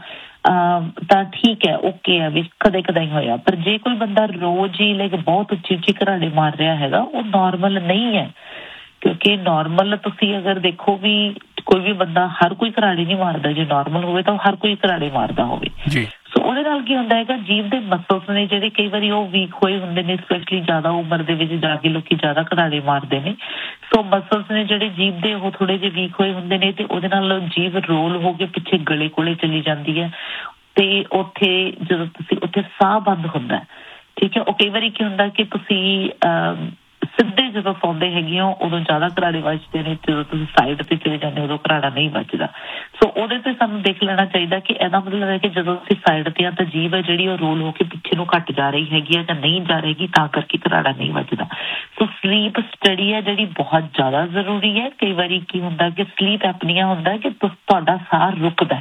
ਤਾਂ ਠੀਕ ਹੈ, ਓਕੇ ਹੈ ਵੀ ਕਦੇ ਕਦਾਈ ਹੋਇਆ, ਪਰ ਜੇ ਕੋਈ ਬੰਦਾ ਰੋਜ਼ ਹੀ ਲਾਈਕ ਬਹੁਤ ਉੱਚੀ ਉੱਚੀ ਘਰਾੜੇ ਮਾਰ ਰਿਹਾ ਹੈਗਾ ਉਹ ਨੋਰਮਲ ਨਹੀਂ ਹੈ। ਕਿਉਂਕਿ ਨੋਰਮਲ ਤੁਸੀਂ ਅਗਰ ਦੇਖੋ ਵੀ ਕੋਈ ਵੀ ਬੰਦਾ ਹਰ ਕੋਈ ਘਰਾੜੇ ਨਹੀਂ ਮਾਰਦਾ, ਜੇ ਨੋਰਮਲ ਹੋਵੇ ਤਾਂ ਹਰ ਕੋਈ ਘਰਾੜੇ ਮਾਰਦਾ ਹੋਵੇ। ਸੋ ਉਹਦੇ ਨਾਲ ਕੀ ਹੁੰਦਾ ਹੈਗਾ ਜੀਭ ਦੇ ਮਸਲਸ ਨੇ ਜਿਹੜੇ ਕਈ ਵਾਰੀ ਉਹ ਵੀਕ ਹੋਏ ਹੁੰਦੇ ਨੇ, ਸਪੈਸ਼ਲੀ ਜ਼ਿਆਦਾ ਉਮਰ ਦੇ ਵਿੱਚ ਜਾ ਕੇ ਲੋਕੀ ਜ਼ਿਆਦਾ ਘਰਾੜੇ ਮਾਰਦੇ ਨੇ। ਸੋ ਮਸਲਸ ਨੇ ਜਿਹੜੇ ਜੀਭ ਦੇ ਉਹ ਥੋੜੇ ਜਿਹੇ ਵੀਕ ਹੋਏ ਹੁੰਦੇ ਨੇ ਤੇ ਉਹਦੇ ਨਾਲ ਜੀਭ ਰੋਲ ਹੋ ਕੇ ਪਿੱਛੇ ਗਲੇ ਕੋਲੇ ਚਲੀ ਜਾਂਦੀ ਹੈ ਤੇ ਉੱਥੇ ਜਦੋਂ ਤੁਸੀਂ ਉੱਥੇ ਸਾਹ ਬੰਦ ਹੁੰਦਾ, ਠੀਕ ਹੈ। ਉਹ ਕਈ ਵਾਰੀ ਕੀ ਹੁੰਦਾ ਕਿ ਤੁਸੀਂ ਅਹ ਸਿੱਧੇ ਜਦੋਂ ਸੌਂਦੇ ਹੈਗੇ ਹੋ ਉਦੋਂ ਜ਼ਿਆਦਾ ਘਰਾੜੇ ਵੱਜਦੇ ਨੇ, ਜਦੋਂ ਤੁਸੀਂ ਸਾਈਡ ਤੇ ਚਲੇ ਜਾਂਦੇ ਹੋ ਉਦੋਂ ਘਰਾੜਾ ਨਹੀਂ ਵੱਜਦਾ। ਸੋ ਉਹਦੇ ਤੇ ਸਾਨੂੰ ਦੇਖ ਲੈਣਾ ਚਾਹੀਦਾ ਕਿ ਇਹਦਾ ਮਤਲਬ ਹੈ ਕਿ ਜਦੋਂ ਤੁਸੀਂ ਸਾਈਡ ਤੇ ਆ ਤਾਂ ਜੀਭ ਹੈ ਜਿਹੜੀ ਉਹ ਰੋਲ ਹੋ ਕੇ ਪਿੱਛੇ ਨੂੰ ਘੱਟ ਜਾ ਰਹੀ ਹੈਗੀ ਹੈ ਜਾਂ ਨਹੀਂ ਜਾ ਰਹੇਗੀ, ਤਾਂ ਕਰਕੇ ਘਰਾੜਾ ਨਹੀਂ ਵੱਜਦਾ। ਸੋ ਸਲੀਪ ਸਟੱਡੀ ਹੈ ਜਿਹੜੀ ਬਹੁਤ ਜ਼ਿਆਦਾ ਜ਼ਰੂਰੀ ਹੈ। ਕਈ ਵਾਰੀ ਕੀ ਹੁੰਦਾ ਕਿ ਸਲੀਪ ਐਪਨੀਆ ਹੁੰਦਾ ਕਿ ਤੁਹਾਡਾ ਸਾਹ ਰੁਕਦਾ।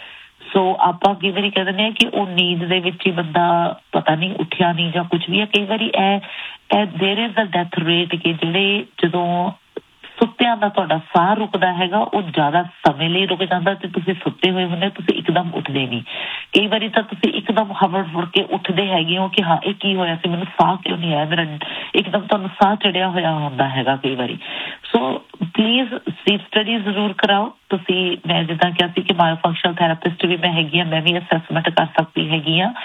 ਸੋ ਆਪਾਂ ਕਈ ਵਾਰੀ ਕਹਿ ਦਿੰਦੇ ਹਾਂ ਕਿ ਉਹ ਨੀਂਦ ਦੇ ਵਿੱਚ ਹੀ ਬੰਦਾ ਪਤਾ ਨਹੀਂ ਉੱਠਿਆ ਨਹੀਂ ਜਾਂ ਕੁਛ ਵੀ ਹੈ। ਕਈ ਵਾਰੀ ਇਹ ਇਹ there is a death rate ਕਿ ਜਿਹੜੇ ਜਦੋਂ ਸੁੱਤਿਆਂ ਦਾ ਤੁਹਾਡਾ ਸਾਹ ਰੁਕਦਾ ਹੈਗਾ ਉਹ ਜ਼ਿਆਦਾ ਸਮੇਂ ਲਈ ਰੁਕ ਜਾਂਦਾ ਤੇ ਤੁਸੀਂ ਸੁੱਤੇ ਹੋਏ ਹੁੰਦੇ ਤੁਸੀਂ ਇੱਕਦਮ ਉੱਠਦੇ ਨਹੀਂ। ਕਈ ਵਾਰੀ ਤਾਂ ਤੁਸੀਂ ਇੱਕਦਮ ਹਵੜ ਫੁੜ ਕੇ ਉੱਠਦੇ ਹੈਗੇ ਹੋ ਕਿ ਹਾਂ ਇਹ ਕੀ ਹੋਇਆ ਸੀ, ਮੈਨੂੰ ਸਾਹ ਕਿਉਂ ਨਹੀਂ ਆਇਆ, ਮੇਰਾ ਇੱਕਦਮ ਤੁਹਾਨੂੰ ਸਾਹ ਚੜਿਆ ਹੋਇਆ ਹੁੰਦਾ ਹੈਗਾ ਕਈ ਵਾਰੀ। ਸੋ ਪਲੀਜ਼ ਸਲੀਪ ਸਟੱਡੀ ਜ਼ਰੂਰ ਕਰਾਓ ਤੁਸੀਂ। ਮੈਂ ਜਿੱਦਾਂ ਕਿਹਾ ਸੀ ਕਿ ਮਾਇਓ ਫੰਕਸ਼ਨਲ ਥੈਰੇਪਿਸਟ ਵੀ ਮੈਂ ਹੈਗੀ ਹਾਂ, ਮੈਂ ਵੀ ਅਸੈਸਮੈਂਟ ਕਰ ਸਕਦੀ ਹੈਗੀ ਹਾਂ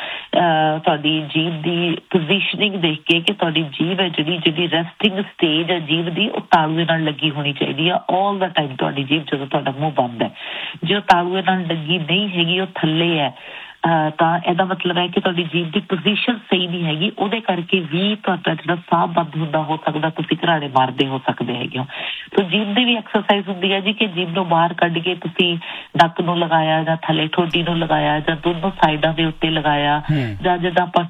ਤੁਹਾਡੀ ਜੀਭ ਦੀ ਪੋਜੀਸ਼ਨਿੰਗ ਦੇਖ ਕੇ ਕਿ ਤੁਹਾਡੀ ਜੀਭ ਹੈ ਜਿਹੜੀ ਜਿਹੜੀ ਰੈਸਟਿੰਗ ਸਟੇਜ ਹੈ ਜੀਭ ਦੀ ਉਹ ਤਾਲੂਏ ਨਾਲ ਲੱਗੀ ਹੋਣੀ ਚਾਹੀਦੀ ਆ ਆਲ ਦਾ ਟਾਈਮ। ਤੁਹਾਡੀ ਜੀਭ ਜਦੋਂ ਤੁਹਾਡਾ ਮੂੰਹ ਬੰਦ ਹੈ, ਜੇ ਉਹ ਤਾਲੂਏ ਨਾਲ ਲੱਗੀ ਨਹੀਂ ਹੈਗੀ, ਉਹ ਥੱਲੇ ਹੈ, ਤਾਂ ਇਹਦਾ ਮਤਲਬ ਹੈ ਕਿ ਤੁਹਾਡੀ ਜੀਭ ਦੀ ਪੋਜੀਸ਼ਨ ਸਹੀ ਨਹੀਂ ਹੈਗੀ, ਉਹਦੇ ਕਰਕੇ ਵੀ ਤੁਹਾਡਾ ਜਿਹੜਾ ਸਾਹ ਬੰਦ ਹੁੰਦਾ ਹੋ ਸਕਦਾ, ਤੁਸੀਂ ਘਰਾੜੇ ਮਾਰਦੇ ਹੋ ਸਕਦੇ ਹੈਗੇ ਹੋ। ਸੋ ਜੀਭ ਦੀ ਵੀ ਐਕਸਰਸਾਈਜ਼ ਹੁੰਦੀ ਹੈ ਜੀ ਕਿ ਜੀਭ ਨੂੰ ਬਾਹਰ ਕੱਢ ਕੇ ਤੁਸੀਂ ਨੱਕ ਨੂੰ ਲਗਾਇਆ ਜਾਂ ਥੱਲੇ ਠੋਡੀ ਨੂੰ ਲਗਾਇਆ ਜਾਂ ਦੋਨੋਂ ਸਾਈਡਾਂ ਦੇ ਉੱਤੇ ਲਗਾਇਆ ਜਾਂ ਜਿੱਦਾਂ ਆਪਾਂ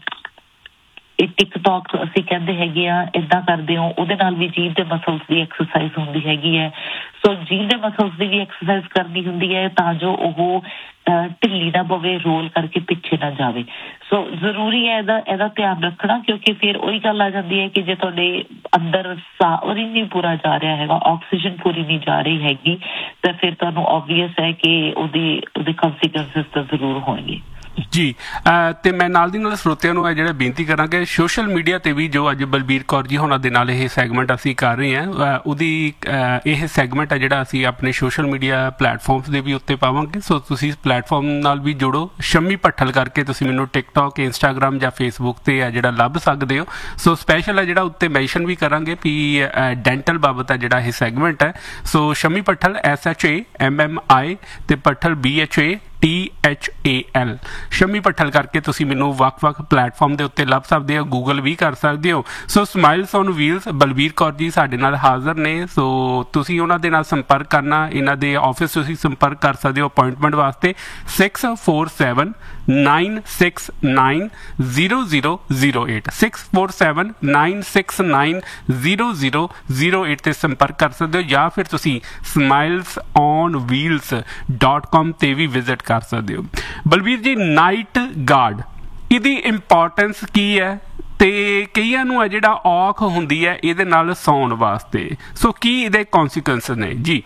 ਇਹ ਟਿਕਟੌਕ ਅਸੀਂ ਕਹਿੰਦੇ ਹੈਗੇ ਆ ਏਦਾਂ ਕਰਦੇ ਹੋ, ਉਹਦੇ ਨਾਲ ਵੀ ਜੀਭ ਦੇ ਮਸਲਸ ਦੀ ਐਕਸਰਸਾਈਜ਼ ਹੁੰਦੀ ਹੈਗੀ ਹੈ। ਸੋ ਜੀਭ ਦੇ ਮਸਲਸ ਦੀ ਵੀ ਐਕਸਰਸਾਈਜ਼ ਕਰਨੀ ਹੁੰਦੀ ਹੈ ਤਾਂ ਜੋ ਉਹ ਢਿੱਲੀ ਨਾ ਪਵੇ, ਰੋਲ ਕਰਕੇ ਪਿੱਛੇ ਨਾ ਜਾਵੇ। ਸੋ ਜ਼ਰੂਰੀ ਹੈ ਇਹਦਾ ਇਹਦਾ ਧਿਆਨ ਰੱਖਣਾ ਕਿਉਂਕਿ ਫਿਰ ਉਹੀ ਗੱਲ ਆ ਜਾਂਦੀ ਹੈ ਕਿ ਜੇ ਤੁਹਾਡੇ ਅੰਦਰ ਸਾਹ ਉਹਦੀ ਨਹੀਂ ਪੂਰਾ ਜਾ ਰਿਹਾ ਹੈਗਾ, ਆਕਸੀਜਨ ਪੂਰੀ ਨਹੀਂ ਜਾ ਰਹੀ ਹੈਗੀ, ਤਾਂ ਫਿਰ ਤੁਹਾਨੂੰ ਓਬਵੀਅਸ ਹੈ ਕਿ ਉਹਦੀ ਉਹਦੇ ਕੰਸੀਕੁਐਂਸਿਸ ਤਾਂ ਜ਼ਰੂਰ ਹੋਣਗੇ। ਜੀ ਤੇ ਮੈਂ ਨਾਲ ਦੀ ਨਾਲ ਸਰੋਤਿਆਂ ਨੂੰ ਜਿਹੜਾ ਬੇਨਤੀ ਕਰਾਂਗੇ ਸੋਸ਼ਲ ਮੀਡੀਆ ਤੇ ਵੀ ਜੋ ਅੱਜ ਬਲਬੀਰ ਕੌਰ ਜੀ ਹੋਣਾ ਦੇ ਨਾਲ ਇਹ ਸੈਗਮੈਂਟ ਅਸੀਂ ਕਰ ਰਹੇ ਹਾਂ ਉਹਦੀ ਇਹ ਸੈਗਮੈਂਟ ਹੈ ਜਿਹੜਾ ਅਸੀਂ ਆਪਣੇ ਸੋਸ਼ਲ ਮੀਡੀਆ ਪਲੇਟਫਾਰਮਸ ਦੇ ਵੀ ਉੱਤੇ ਪਾਵਾਂਗੇ। ਸੋ ਤੁਸੀਂ ਇਸ ਪਲੇਟਫਾਰਮ ਨਾਲ ਵੀ ਜੁੜੋ, ਸ਼ਮੀ ਭੱਠਲ ਕਰਕੇ ਤੁਸੀਂ ਮੈਨੂੰ ਟਿਕਟੌਕ, ਇੰਸਟਾਗ੍ਰਾਮ ਜਾਂ ਫੇਸਬੁੱਕ ਤੇ ਹੈ ਜਿਹੜਾ ਲੱਭ ਸਕਦੇ ਹੋ। ਸੋ ਸਪੈਸ਼ਲ ਹੈ ਜਿਹੜਾ ਉੱਤੇ ਮੈਂਸ਼ਨ ਵੀ ਕਰਾਂਗੇ ਵੀ ਡੈਂਟਲ ਬਾਬਤ ਹੈ ਜਿਹੜਾ ਇਹ ਸੈਗਮੈਂਟ ਹੈ। ਸੋ Shami Bhattal S H A M M I ਤੇ Bhattal B H A T H A L Shami Bhattal ਕਰਕੇ ਤੁਸੀਂ ਮੈਨੂੰ ਵੱਖ-ਵੱਖ ਪਲੇਟਫਾਰਮ ਦੇ ਉੱਤੇ ਲੱਭ ਸਕਦੇ ਹੋ, ਗੂਗਲ ਵੀ ਕਰ ਸਕਦੇ ਹੋ। ਸੋ smiles on wheels Balbir Kaur ji ਸਾਡੇ ਨਾਲ ਹਾਜ਼ਰ ਨੇ। ਸੋ ਤੁਸੀਂ ਉਹਨਾਂ ਦੇ ਨਾਲ ਸੰਪਰਕ ਕਰਨਾ, ਇਹਨਾਂ ਦੇ ਆਫਿਸ ਤੁਸੀਂ ਸੰਪਰਕ ਕਰ ਸਕਦੇ ਹੋ ਅਪਾਇੰਟਮੈਂਟ ਵਾਸਤੇ six four seven nine six nine zero zero zero eight six four seven nine six nine zero zero zero eight ਤੇ ਸੰਪਰਕ ਕਰ ਸਕਦੇ ਹੋ ਜਾਂ ਫਿਰ ਤੁਸੀਂ smiles on wheels dot com ਤੇ ਵੀ ਵਿਜ਼ਿਟ ਕਰ ਸਕਦੇ ਹੋ। ਬਲਬੀਰ ਜੀ ਨਾਈਟ ਗਾਰਡ ਇਹਦੀ ਇੰਪੋਰਟੈਂਸ ਕੀ ਹੈ ਤੇ ਕਈਆਂ ਨੂੰ ਹੈ ਜਿਹੜਾ ਔਖ ਹੁੰਦੀ ਹੈ ਇਹਦੇ ਨਾਲ ਸੌਣ ਵਾਸਤੇ, ਸੋ ਕੀ ਇਹਦੇ ਕੌਨਸੀਕੁਐਂਸਸ ਨੇ? ਜੀ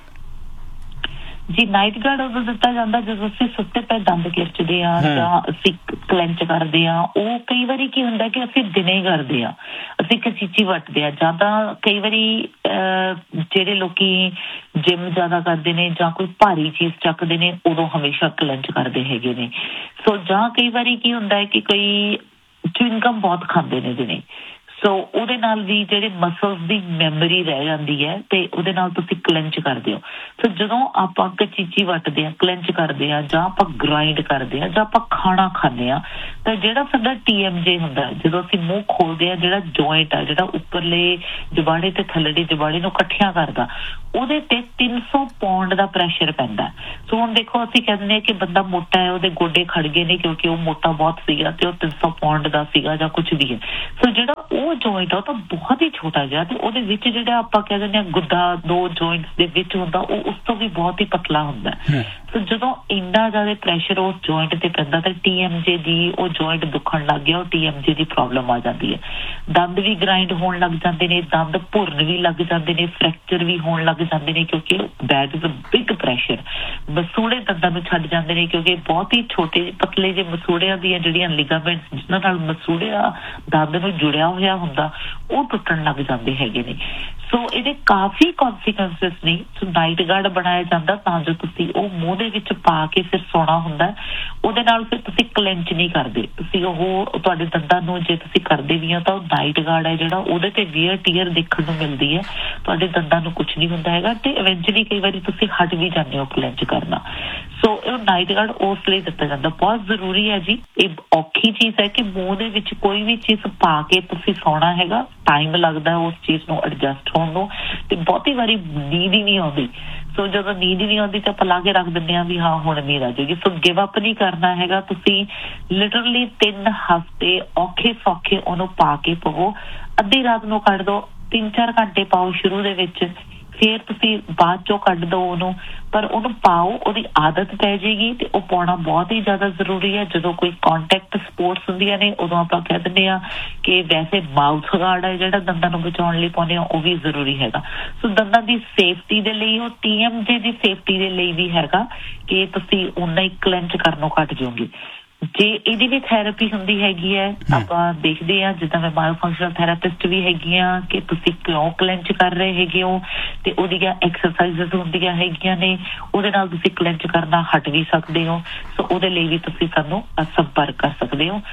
ਜੀ ਨਾਈਟ ਗਾਰਡ ਉਦੋਂ ਦਿੱਤਾ ਜਾਂਦਾ ਜਦੋਂ ਅਸੀਂ ਸੁੱਤੇ ਪਏ ਦੰਦ ਕਿਰਚਦੇ ਆ ਜਾਂ ਅਸੀਂ ਕਲੈਂਚ ਕਰਦੇ ਆ। ਉਹ ਕਈ ਵਾਰੀ ਕੀ ਹੁੰਦਾ ਕਿ ਅਸੀਂ ਦਿਨੇ ਕਰਦੇ ਆ, ਅਸੀਂ ਕਚੀਚੀ ਵੱਟਦੇ ਆ ਜਾਂ ਤਾਂ ਕਈ ਵਾਰੀ ਜਿਹੜੇ ਲੋਕੀ ਜਿਮ ਜ਼ਿਆਦਾ ਕਰਦੇ ਨੇ ਜਾਂ ਕੋਈ ਭਾਰੀ ਚੀਜ਼ ਚੱਕਦੇ ਨੇ ਉਦੋਂ ਹਮੇਸ਼ਾ ਕਲੈਂਚ ਕਰਦੇ ਹੈਗੇ ਨੇ। ਸੋ ਜਾਂ ਕਈ ਵਾਰੀ ਕੀ ਹੁੰਦਾ ਹੈ ਕਿ ਕੋਈ ਚਿੰਗਮ ਬਹੁਤ ਖਾਂਦੇ ਨੇ ਦਿਨੇ, ਸੋ ਉਹਦੇ ਨਾਲ ਵੀ ਜਿਹੜੇ ਮਸਲਸ ਦੀ ਮੈਮਰੀ ਰਹਿ ਜਾਂਦੀ ਹੈ ਤੇ ਉਹਦੇ ਨਾਲ ਤੁਸੀਂ ਕਲੈਂਚ ਕਰਦੇ ਹੋ। ਸੋ ਜਦੋਂ ਆਪਾਂ ਕਚੀਚੀ ਵੱਟਦੇ ਹਾਂ, ਕਲੈਂਚ ਕਰਦੇ ਹਾਂ, ਜਾਂ ਆਪਾਂ ਗ੍ਰਾਈਂਡ ਕਰਦੇ ਹਾਂ, ਜਾਂ ਆਪਾਂ ਖਾਣਾ ਖਾਂਦੇ ਹਾਂ, ਤਾਂ ਜਿਹੜਾ ਸਾਡਾ ਟੀ ਐਮ ਜੇ ਹੁੰਦਾ, ਜਦੋਂ ਅਸੀਂ ਮੂੰਹ ਖੋਲਦੇ ਹਾਂ, ਜਿਹੜਾ ਜੁਆਇੰਟ ਆ ਜਿਹੜਾ ਉੱਪਰਲੇ ਜਬਾੜੇ ਤੇ ਥੱਲੜੇ ਜਬਾੜੇ ਨੂੰ ਇਕੱਠਿਆਂ ਕਰਦਾ, ਉਹਦੇ ਤੇ ਤਿੰਨ ਸੌ ਪੌਂਡ ਦਾ ਪ੍ਰੈਸ਼ਰ ਪੈਂਦਾ। ਸੋ ਹੁਣ ਦੇਖੋ ਅਸੀਂ ਕਹਿੰਦੇ ਹਾਂ ਕਿ ਬੰਦਾ ਮੋਟਾ ਹੈ, ਉਹਦੇ ਗੋਡੇ ਖੜ ਗਏ ਨੇ ਕਿਉਂਕਿ ਉਹ ਮੋਟਾ ਬਹੁਤ ਸੀਗਾ ਤੇ ਉਹ ਤਿੰਨ ਸੌ ਪੌਂਡ ਦਾ ਸੀਗਾ ਜਾਂ ਕੁਛ ਵੀ ਹੈ। ਸੋ ਜਿਹੜਾ ਉਹ ਜੁਆਇੰਟ ਆ ਉਹ ਤਾਂ ਬਹੁਤ ਹੀ ਛੋਟਾ ਜਿਹਾ, ਤੇ ਉਹਦੇ ਵਿੱਚ ਜਿਹੜਾ ਆਪਾਂ ਕਹਿ ਦਿੰਦੇ ਹਾਂ ਗੁੱਦਾ ਦੋ ਜੁਆਇੰਟਸ ਦੇ ਵਿੱਚ ਹੁੰਦਾ, ਉਹ ਉਸ ਤੋਂ ਵੀ ਬਹੁਤ ਹੀ ਪਤਲਾ ਹੁੰਦਾ। ਸੋ ਜਦੋਂ ਇੰਨਾ ਜ਼ਿਆਦਾ ਪ੍ਰੈਸ਼ਰ ਉਸ ਜੁਆਇੰਟ ਤੇ ਪੈਂਦਾ ਤਾਂ ਟੀ ਐਮ ਜੇ ਦੀ ਉਹ ਜੁਆਇੰਟ ਦੁਖਣ ਲੱਗ ਗਿਆ, ਉਹ ਟੀ ਐਮ ਜੇ ਦੀ ਪ੍ਰੋਬਲਮ ਆ ਜਾਂਦੀ ਹੈ। ਦੰਦ ਵੀ ਗ੍ਰਾਈਂਡ ਹੋਣ ਲੱਗ ਜਾਂਦੇ ਨੇ, ਦੰਦ ਭੁਰਨ ਵੀ ਲੱਗ ਜਾਂਦੇ ਨੇ, ਫ੍ਰੈਕਚਰ ਵੀ ਹੋਣ ਲੱਗ ਜਾਂਦੇ ਨੇ ਕਿਉਂਕਿ that is a big pressure. ਮਸੂੜੇ ਦੰਦਾਂ ਨੂੰ ਛੱਡ ਜਾਂਦੇ ਨੇ ਕਿਉਂਕਿ ਬਹੁਤ ਹੀ ਛੋਟੇ ਪਤਲੇ ਜਿਹੇ ਮਸੂੜਿਆਂ ਦੀਆਂ ਜਿਹੜੀਆਂ ਲਿਗਾਮੈਂਟਸ ਜਿਨ੍ਹਾਂ ਨਾਲ ਮਸੂੜਿਆ ਦੰਦ ਨੂੰ ਜੁੜਿਆ ਹੋਇਆ ਹੁੰਦਾ, ਉਹ ਟੁੱਟਣ ਲੱਗ ਜਾਂਦੇ ਹੈਗੇ ਨੇ। ਸੋ ਇਹਦੇ ਕਾਫੀ ਕੌਨਸੀਕੁਐਂਸਿਸ ਨੇ। ਸੋ ਨਾਈਟ ਗਾਰਡ ਬਣਾਇਆ ਜਾਂਦਾ ਤਾਂ ਜੋ ਤੁਸੀਂ ਉਹ ਮੂੰਹ ਦੇ ਵਿੱਚ ਪਾ ਕੇ ਫਿਰ ਸੌਣਾ ਹੁੰਦਾ। ਉਹਦੇ ਨਾਲ ਫਿਰ ਤੁਸੀਂ ਕਲੈਂਚ ਨਹੀਂ ਕਰਦੇ, ਤੁਸੀਂ ਉਹ ਤੁਹਾਡੇ ਦੰਦਾਂ ਨੂੰ ਜੇ ਤੁਸੀਂ ਕਰਦੇ ਵੀ ਹੋ ਤਾਂ ਉਹ ਨਾਈਟ ਗਾਰਡ ਹੈ ਜਿਹੜਾ ਉਹਦੇ ਤੇ ਵੀਅਰ ਟੀਅਰ ਦੇਖਣ ਨੂੰ ਮਿਲਦੀ ਹੈ, ਤੁਹਾਡੇ ਦੰਦਾਂ ਨੂੰ ਕੁਛ ਨਹੀਂ ਹੁੰਦਾ ਹੈਗਾ ਤੇ ਇਵੈਂਚੁਅਲੀ ਕਈ ਵਾਰੀ ਤੁਸੀਂ ਹਟ ਵੀ ਜਾਂਦੇ ਹੋ ਕਲੈਂਚ ਕਰਨਾ। ਸੋ ਇਹ ਨਾਈਟ ਗਾਰਡ ਉਸ ਲਈ ਦਿੱਤਾ ਜਾਂਦਾ, ਬਹੁਤ ਜ਼ਰੂਰੀ ਹੈ ਜੀ। ਇਹ ਔਖੀ ਚੀਜ਼ ਹੈ ਕਿ ਮੂੰਹ ਦੇ ਵਿੱਚ ਕੋਈ ਵੀ ਚੀਜ਼ ਪਾ ਕੇ ਤੁਸੀਂ ਸੌਣਾ ਹੈਗਾ, ਟਾਈਮ ਲੱਗਦਾ ਉਸ ਚੀਜ਼ ਨੂੰ ਐਡਜਸਟ ਹੋਣ ਨੂੰ ਤੇ ਬਹੁਤੀ ਵਾਰੀ ਨੀਂਦ ਹੀ ਨਹੀਂ ਆਉਂਦੀ। ਸੋ ਜਦੋਂ ਨੀਂਦ ਹੀ ਨਹੀਂ ਆਉਂਦੀ ਤਾਂ ਆਪਾਂ ਲਾ ਕੇ ਰੱਖ ਦਿੰਦੇ ਹਾਂ ਵੀ ਹਾਂ ਹੁਣ ਨੀਂਦ ਆ ਜਾਏਗੀ। ਸੋ ਗਿਵ ਅਪ ਨਹੀਂ ਕਰਨਾ ਹੈਗਾ, ਤੁਸੀਂ ਲਿਟਰਲੀ ਤਿੰਨ ਹਫ਼ਤੇ ਔਖੇ ਸੌਖੇ ਉਹਨੂੰ ਪਾ ਕੇ ਪਵੋ। ਅੱਧੀ ਰਾਤ ਨੂੰ ਕੱਢ ਦਿਓ, ਤਿੰਨ ਚਾਰ ਘੰਟੇ ਪਾਓ ਸ਼ੁਰੂ ਦੇ ਵਿੱਚ, ਫਿਰ ਤੁਸੀਂ ਬਾਅਦ ਚੋਂ ਕੱਢ ਦਿਓ ਉਹਨੂੰ, ਪਰ ਉਹਨੂੰ ਪਾਓ, ਉਹਦੀ ਆਦਤ ਪੈ ਜਾਏਗੀ ਤੇ ਉਹ ਪਾਉਣਾ ਬਹੁਤ ਹੀ ਜ਼ਿਆਦਾ ਜ਼ਰੂਰੀ ਹੈ। ਜਦੋਂ ਕੋਈ ਕੰਟੈਕਟ ਸਪੋਰਟਸ ਹੁੰਦੀਆਂ ਨੇ ਉਦੋਂ ਆਪਾਂ ਕਹਿ ਦਿੰਦੇ ਹਾਂ ਕਿ ਵੈਸੇ ਮਾਊਥ ਗਾਰਡ ਹੈ ਜਿਹੜਾ ਦੰਦਾਂ ਨੂੰ ਬਚਾਉਣ ਲਈ ਪਾਉਂਦੇ ਆ, ਉਹ ਵੀ ਜ਼ਰੂਰੀ ਹੈਗਾ। ਸੋ ਦੰਦਾਂ ਦੀ ਸੇਫਟੀ ਦੇ ਲਈ, ਉਹ ਟੀ ਐਮ ਜੇ ਦੀ ਸੇਫਟੀ ਦੇ ਲਈ ਵੀ ਹੈਗਾ ਕਿ ਤੁਸੀਂ ਓਨਾ ਹੀ ਕਲੈਂਚ ਕਰਨੋਂ ਘੱਟ ਜਾਓਗੇ। ਜੇ ਇਹਦੀ ਵੀ ਥੈਰੇਪੀ ਹੁੰਦੀ ਹੈਗੀ ਹੈ, ਆਪਾਂ ਦੇਖਦੇ ਹਾਂ ਜਿੱਦਾਂ ਮੈਂ ਬਾਇਓ ਫੰਕਸ਼ਨਲ ਥੈਰੇਪਿਸਟ ਵੀ ਹੈਗੀ ਹਾਂ ਕਿ ਤੁਸੀਂ ਕਿਉਂ ਕਲੈਂਚ ਕਰ ਰਹੇ ਹੈਗੇ ਹੋ ਤੇ ਉਹਦੀਆਂ ਐਕਸਰਸਾਈਜ਼ਸ ਹੁੰਦੀਆਂ ਹੈਗੀਆਂ ਨੇ, ਉਹਦੇ ਨਾਲ ਤੁਸੀਂ ਕਲੈਂਚ ਕਰਨਾ ਹਟ ਵੀ ਸਕਦੇ ਹੋ। ਸੋ ਉਹਦੇ ਲਈ ਵੀ ਤੁਸੀਂ ਸਾਨੂੰ ਸੰਪਰਕ ਕਰ ਸਕਦੇ ਹੋ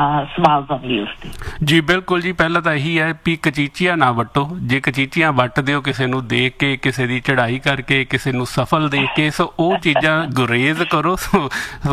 ਸਮਾਗਮ ਵੀ ਉਸਤੇ। ਜੀ ਬਿਲਕੁਲ ਜੀ, ਪਹਿਲਾਂ ਤਾਂ ਇਹੀ ਹੈ ਵੀ ਕਚੀਚੀਆਂ ਨਾ ਵੱਟੋ। ਜੇ ਕਚੀਚੀਆਂ ਵੱਟਦੇ ਹੋ ਕਿਸੇ ਨੂੰ ਦੇਖ ਕੇ, ਕਿਸੇ ਦੀ ਚੜ੍ਹਾਈ ਕਰਕੇ, ਕਿਸੇ ਨੂੰ ਸਫਲ ਦੇਖ ਕੇ, ਸੋ ਉਹ ਚੀਜ਼ਾਂ ਗੁਰੇਜ਼ ਕਰੋ। ਸੋ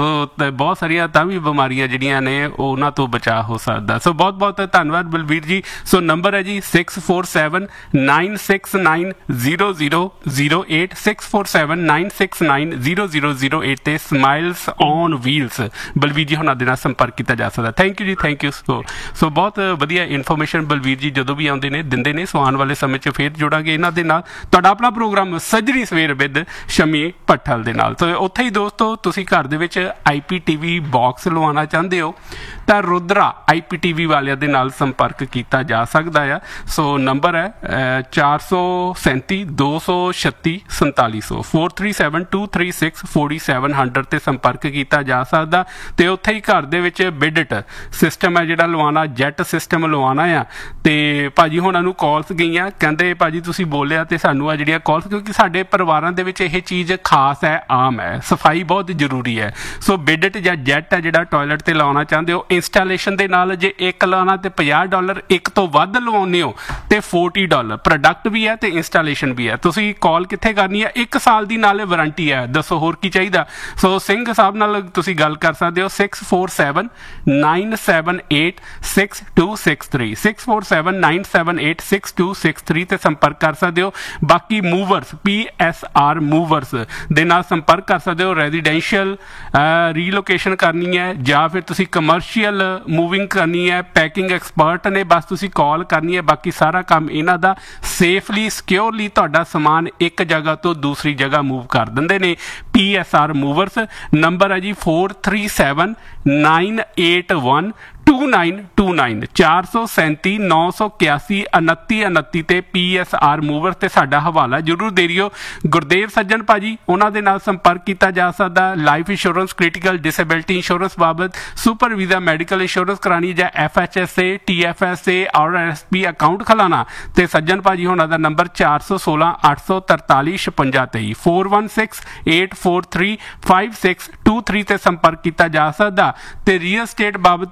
ਬਹੁਤ ਸਾਰੀਆਂ ਤਾਂ ਵੀ ਬਿਮਾਰੀਆਂ ਜਿਹੜੀਆਂ ਨੇ ਉਹਨਾਂ ਤੋਂ ਬਚਾਅ ਹੋ ਸਕਦਾ। ਸੋ ਬਹੁਤ ਬਹੁਤ ਧੰਨਵਾਦ ਬਲਵੀਰ ਜੀ। ਸੋ ਨੰਬਰ ਹੈ G six four seven nine six nine zero zero zero eight six four seven nine six nine zero zero zero eight ਤੇ ਸਮਾਈਲਸ ਔਨ ਵੀਲਸ ਬਲਵੀਰ ਜੀ ਹੁਣਾਂ ਦੇ ਨਾਲ ਸੰਪਰਕ ਕੀਤਾ ਜਾ ਸਕਦਾ। ਥੈਂਕ ਯੂ ਜੀ, ਥੈਂਕ ਯੂ। ਸੋ ਸੋ ਬਹੁਤ ਵਧੀਆ ਇਨਫੋਰਮੇਸ਼ਨ ਬਲਵੀਰ ਜੀ ਜਦੋਂ ਵੀ ਆਉਂਦੇ ਨੇ ਦਿੰਦੇ ਨੇ। ਸੋ ਆਉਣ ਵਾਲੇ ਸਮੇਂ 'ਚ ਫਿਰ ਜੁੜਾਂਗੇ ਇਹਨਾਂ ਦੇ ਨਾਲ। ਤੁਹਾਡਾ ਆਪਣਾ ਪ੍ਰੋਗਰਾਮ ਸੱਜਰੀ ਸਵੇਰ ਵਿਦ ਸ਼ਮੀ ਭੱਠਲ ਦੇ ਨਾਲ। ਸੋ ਉੱਥੇ ਹੀ ਦੋਸਤੋ, ਤੁਸੀਂ ਘਰ ਦੇ ਵਿੱਚ ਆਈ ਪੀ ਟੀ ਵੀ ਬਾਕਸ ਲਵਾਉਣਾ ਚਾਹੁੰਦੇ ਹੋ ਤਾਂ ਰੁਦਰਾ ਆਈ ਪੀ ਟੀ ਵੀ ਵਾਲਿਆਂ ਦੇ ਨਾਲ ਸੰਪਰਕ ਕੀਤਾ ਜਾ ਸਕਦਾ ਆ। ਸੋ ਨੰਬਰ ਹੈ ਚਾਰ ਸੌ ਸੈਂਤੀ ਦੋ ਸੌ ਛੱਤੀ ਸੰਤਾਲੀ ਸੌ four three seven two three six forty seven hundred ਤੇ ਸੰਪਰਕ ਕੀਤਾ ਜਾ ਸਕਦਾ। ਤੇ ਉੱਥੇ ਹੀ ਘਰ ਦੇ ਵਿੱਚ ਬਿਡਟ ਸਿਸਟਮ ਹੈ ਜਿਹੜਾ ਲਵਾਉਣਾ, ਜੈਟ ਸਿਸਟਮ ਲਵਾਉਣਾ ਆ। ਤੇ ਭਾਜੀ ਹੁਣਾਂ ਨੂੰ ਕਾਲਸ ਗਈਆਂ, ਕਹਿੰਦੇ ਭਾਜੀ ਤੁਸੀਂ ਬੋਲਿਆ ਤੇ ਸਾਨੂੰ ਆ ਜਿਹੜੀਆਂ ਕਾਲਸ, ਕਿਉਂਕਿ ਸਾਡੇ ਪਰਿਵਾਰਾਂ ਦੇ ਵਿੱਚ ਇਹ ਚੀਜ਼ ਖਾਸ ਹੈ, ਆਮ ਹੈ, ਸਫਾਈ ਬਹੁਤ ਜ਼ਰੂਰੀ ਹੈ। ਸੋ ਬਿਡਟ ਜਾਂ ਜੈਟ ਹੈ ਜਿਹੜਾ ਟਾਇਲਟ ਤੇ ਲਾਉਣਾ ਚਾਹੁੰਦੇ ਹੋ, ਇੰਸਟਾਲੇਸ਼ਨ ਦੇ ਨਾਲ ਜੇ ਇੱਕ ਲਾਉਣਾ ਤੇ ਪੰਜਾਹ ਡਾਲਰ, ਇੱਕ ਤੋਂ ਵੱਧ ਲਵਾਉਂਦੇ ਹੋ ਤੇ ਚਾਲੀ ਡਾਲਰ। ਪ੍ਰੋਡਕਟ ਵੀ ਹੈ ਤੇ ਇੰਸਟਾਲੇਸ਼ਨ ਵੀ ਹੈ। ਤੁਸੀਂ ਕਾਲ ਕਿੱਥੇ ਕਰਨੀ ਹੈ? ਇੱਕ ਸਾਲ ਦੀ ਨਾਲੇ ਵਾਰੰਟੀ ਹੈ, ਦੱਸੋ ਹੋਰ ਕੀ ਚਾਹੀਦਾ। ਸੋ ਸਿੰਘ ਸਾਹਿਬ ਨਾਲ ਤੁਸੀਂ ਗੱਲ ਕਰ ਸਕਦੇ ਹੋ six four seven nine seven eight six two six three six four seven nine seven eight six two six three ਤੇ ਸੰਪਰਕ ਕਰ ਸਕਦੇ ਹੋ। ਬਾਕੀ movers P S R movers ਦੇ ਨਾਲ ਸੰਪਰਕ ਕਰ ਸਕਦੇ ਹੋ। ਰੈਜ਼ੀਡੈਂਸ਼ੀਅਲ ਰੀਲੋਕੇਸ਼ਨ ਕਰਨੀ ਹੈ ਜਾਂ ਫਿਰ ਤੁਸੀਂ ਕਮਰਸ਼ੀਅਲ ਮੂਵਿੰਗ ਕਰਨੀ ਹੈ, ਪੈਕਿੰਗ ਐਕਸਪਰਟ ਨੇ, ਬਸ ਤੁਸੀਂ ਕਾਲ ਕਰਨੀ ਹੈ। ਬਾਕੀ ਸਾਰਾ ਕੰਮ ਇਹਨਾਂ ਦਾ ਸੇਫਲੀ ਸਿਕਿਉਰਲੀ ਤੁਹਾਡਾ ਸਮਾਨ ਇੱਕ ਜਗ੍ਹਾ ਤੋਂ ਦੂਸਰੀ ਜਗ੍ਹਾ ਮੂਵ ਕਰ ਦਿੰਦੇ ਨੇ। P S R movers number ਹੈ ਜੀ four three seven nine eight one two nine to nine ਚਾਰ ਸੌ ਸੈਂਤੀ ਨੌ ਸੌ ਇਕਿਆਸੀ ਉਨੱਤੀ ਉਨੱਤੀ ਤੇ ਪੀ ਐਸ ਆਰ ਮੂਵਰ ਤੇ ਸਾਡਾ ਹਵਾਲਾ ਜ਼ਰੂਰ ਦੇ ਦਿਓ। ਗੁਰਦੇਵ ਸੱਜਣ ਭਾਜੀ ਉਹਨਾਂ ਦੇ ਨਾਲ ਸੰਪਰਕ ਕੀਤਾ ਜਾ ਸਕਦਾ। Life insurance, critical disability insurance ਬਾਬਤ ਸੁਪਰ ਵੀਜ਼ਾ ਮੈਡੀਕਲ ਇੰਸ਼ੋਰੈਂਸ ਕਰਾਣੀ ਜਾਂ F H S A, T F S A ਔਰ ਐਸ ਪੀ ਅਕਾਊਂਟ ਖਲਾਣਾ ਤੇ ਸੱਜਣ ਭਾਜੀ ਉਹਨਾਂ ਦਾ ਨੰਬਰ ਚਾਰ ਸੌ ਸੋਲਾਂ ਅੱਠ ਸੌ ਤਰਤਾਲੀ ਛਪੰਜਾ ਤੇਈ four one six eight four three five six two three ਤੇ ਸੰਪਰਕ ਕੀਤਾ ਜਾ ਸਕਦਾ। ਤੇ ਰੀਅਲ ਸਟੇਟ ਬਾਬਤ ਤੁਸੀਂ ਮੇਰੇ ਨਾਲ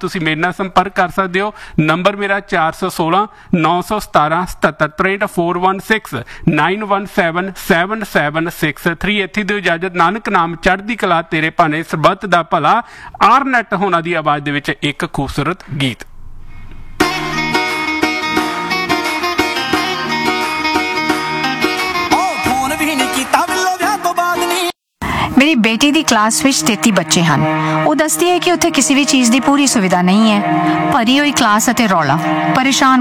ਮੇਰਾ ਸੰਪਰਕ ਕਰ ਸਕਦੇ ਹੋ। ਨੰਬਰ ਮੇਰਾ ਚਾਰ ਸੌ ਸੋਲਾਂ ਨੌ ਸੌ ਸਤਾਰਾਂ ਸਤੱਤਰ ਤਰੇਂਹਠ ਚਾਰ ਇੱਕ ਛੇ nine one seven seven seven six three. ਇੱਥੇ ਦਿਓ ਇਜਾਜ਼ਤ। ਨਾਨਕ ਨਾਮ ਚੜ੍ਹਦੀ ਕਲਾ ਤੇਰੇ ਭਾਣੇ ਸਰਬੱਤ ਦਾ ਭਲਾ। ਆਰਨੈਟ ਹੋਣਾ ਦੀ ਆਵਾਜ਼ ਦੇ ਵਿੱਚ ਇੱਕ ਖੂਬਸੂਰਤ ਗੀਤ। ਮੇਰੀ ਬੇਟੀ ਦੀ ਕਲਾਸ ਵਿੱਚ ਤੇਤੀ ਬੱਚੇ ਹਨ। ਉਹ ਦੱਸਦੀ ਹੈ ਕਿ ਉੱਥੇ ਕਿਸੇ ਵੀ ਚੀਜ਼ ਦੀ ਪੂਰੀ ਸੁਵਿਧਾ ਨਹੀਂ ਹੈ। ਭਰੀ ਹੋਈ ਕਲਾਸ ਅਤੇ ਰੌਲਾ ਪਰੇਸ਼ਾਨ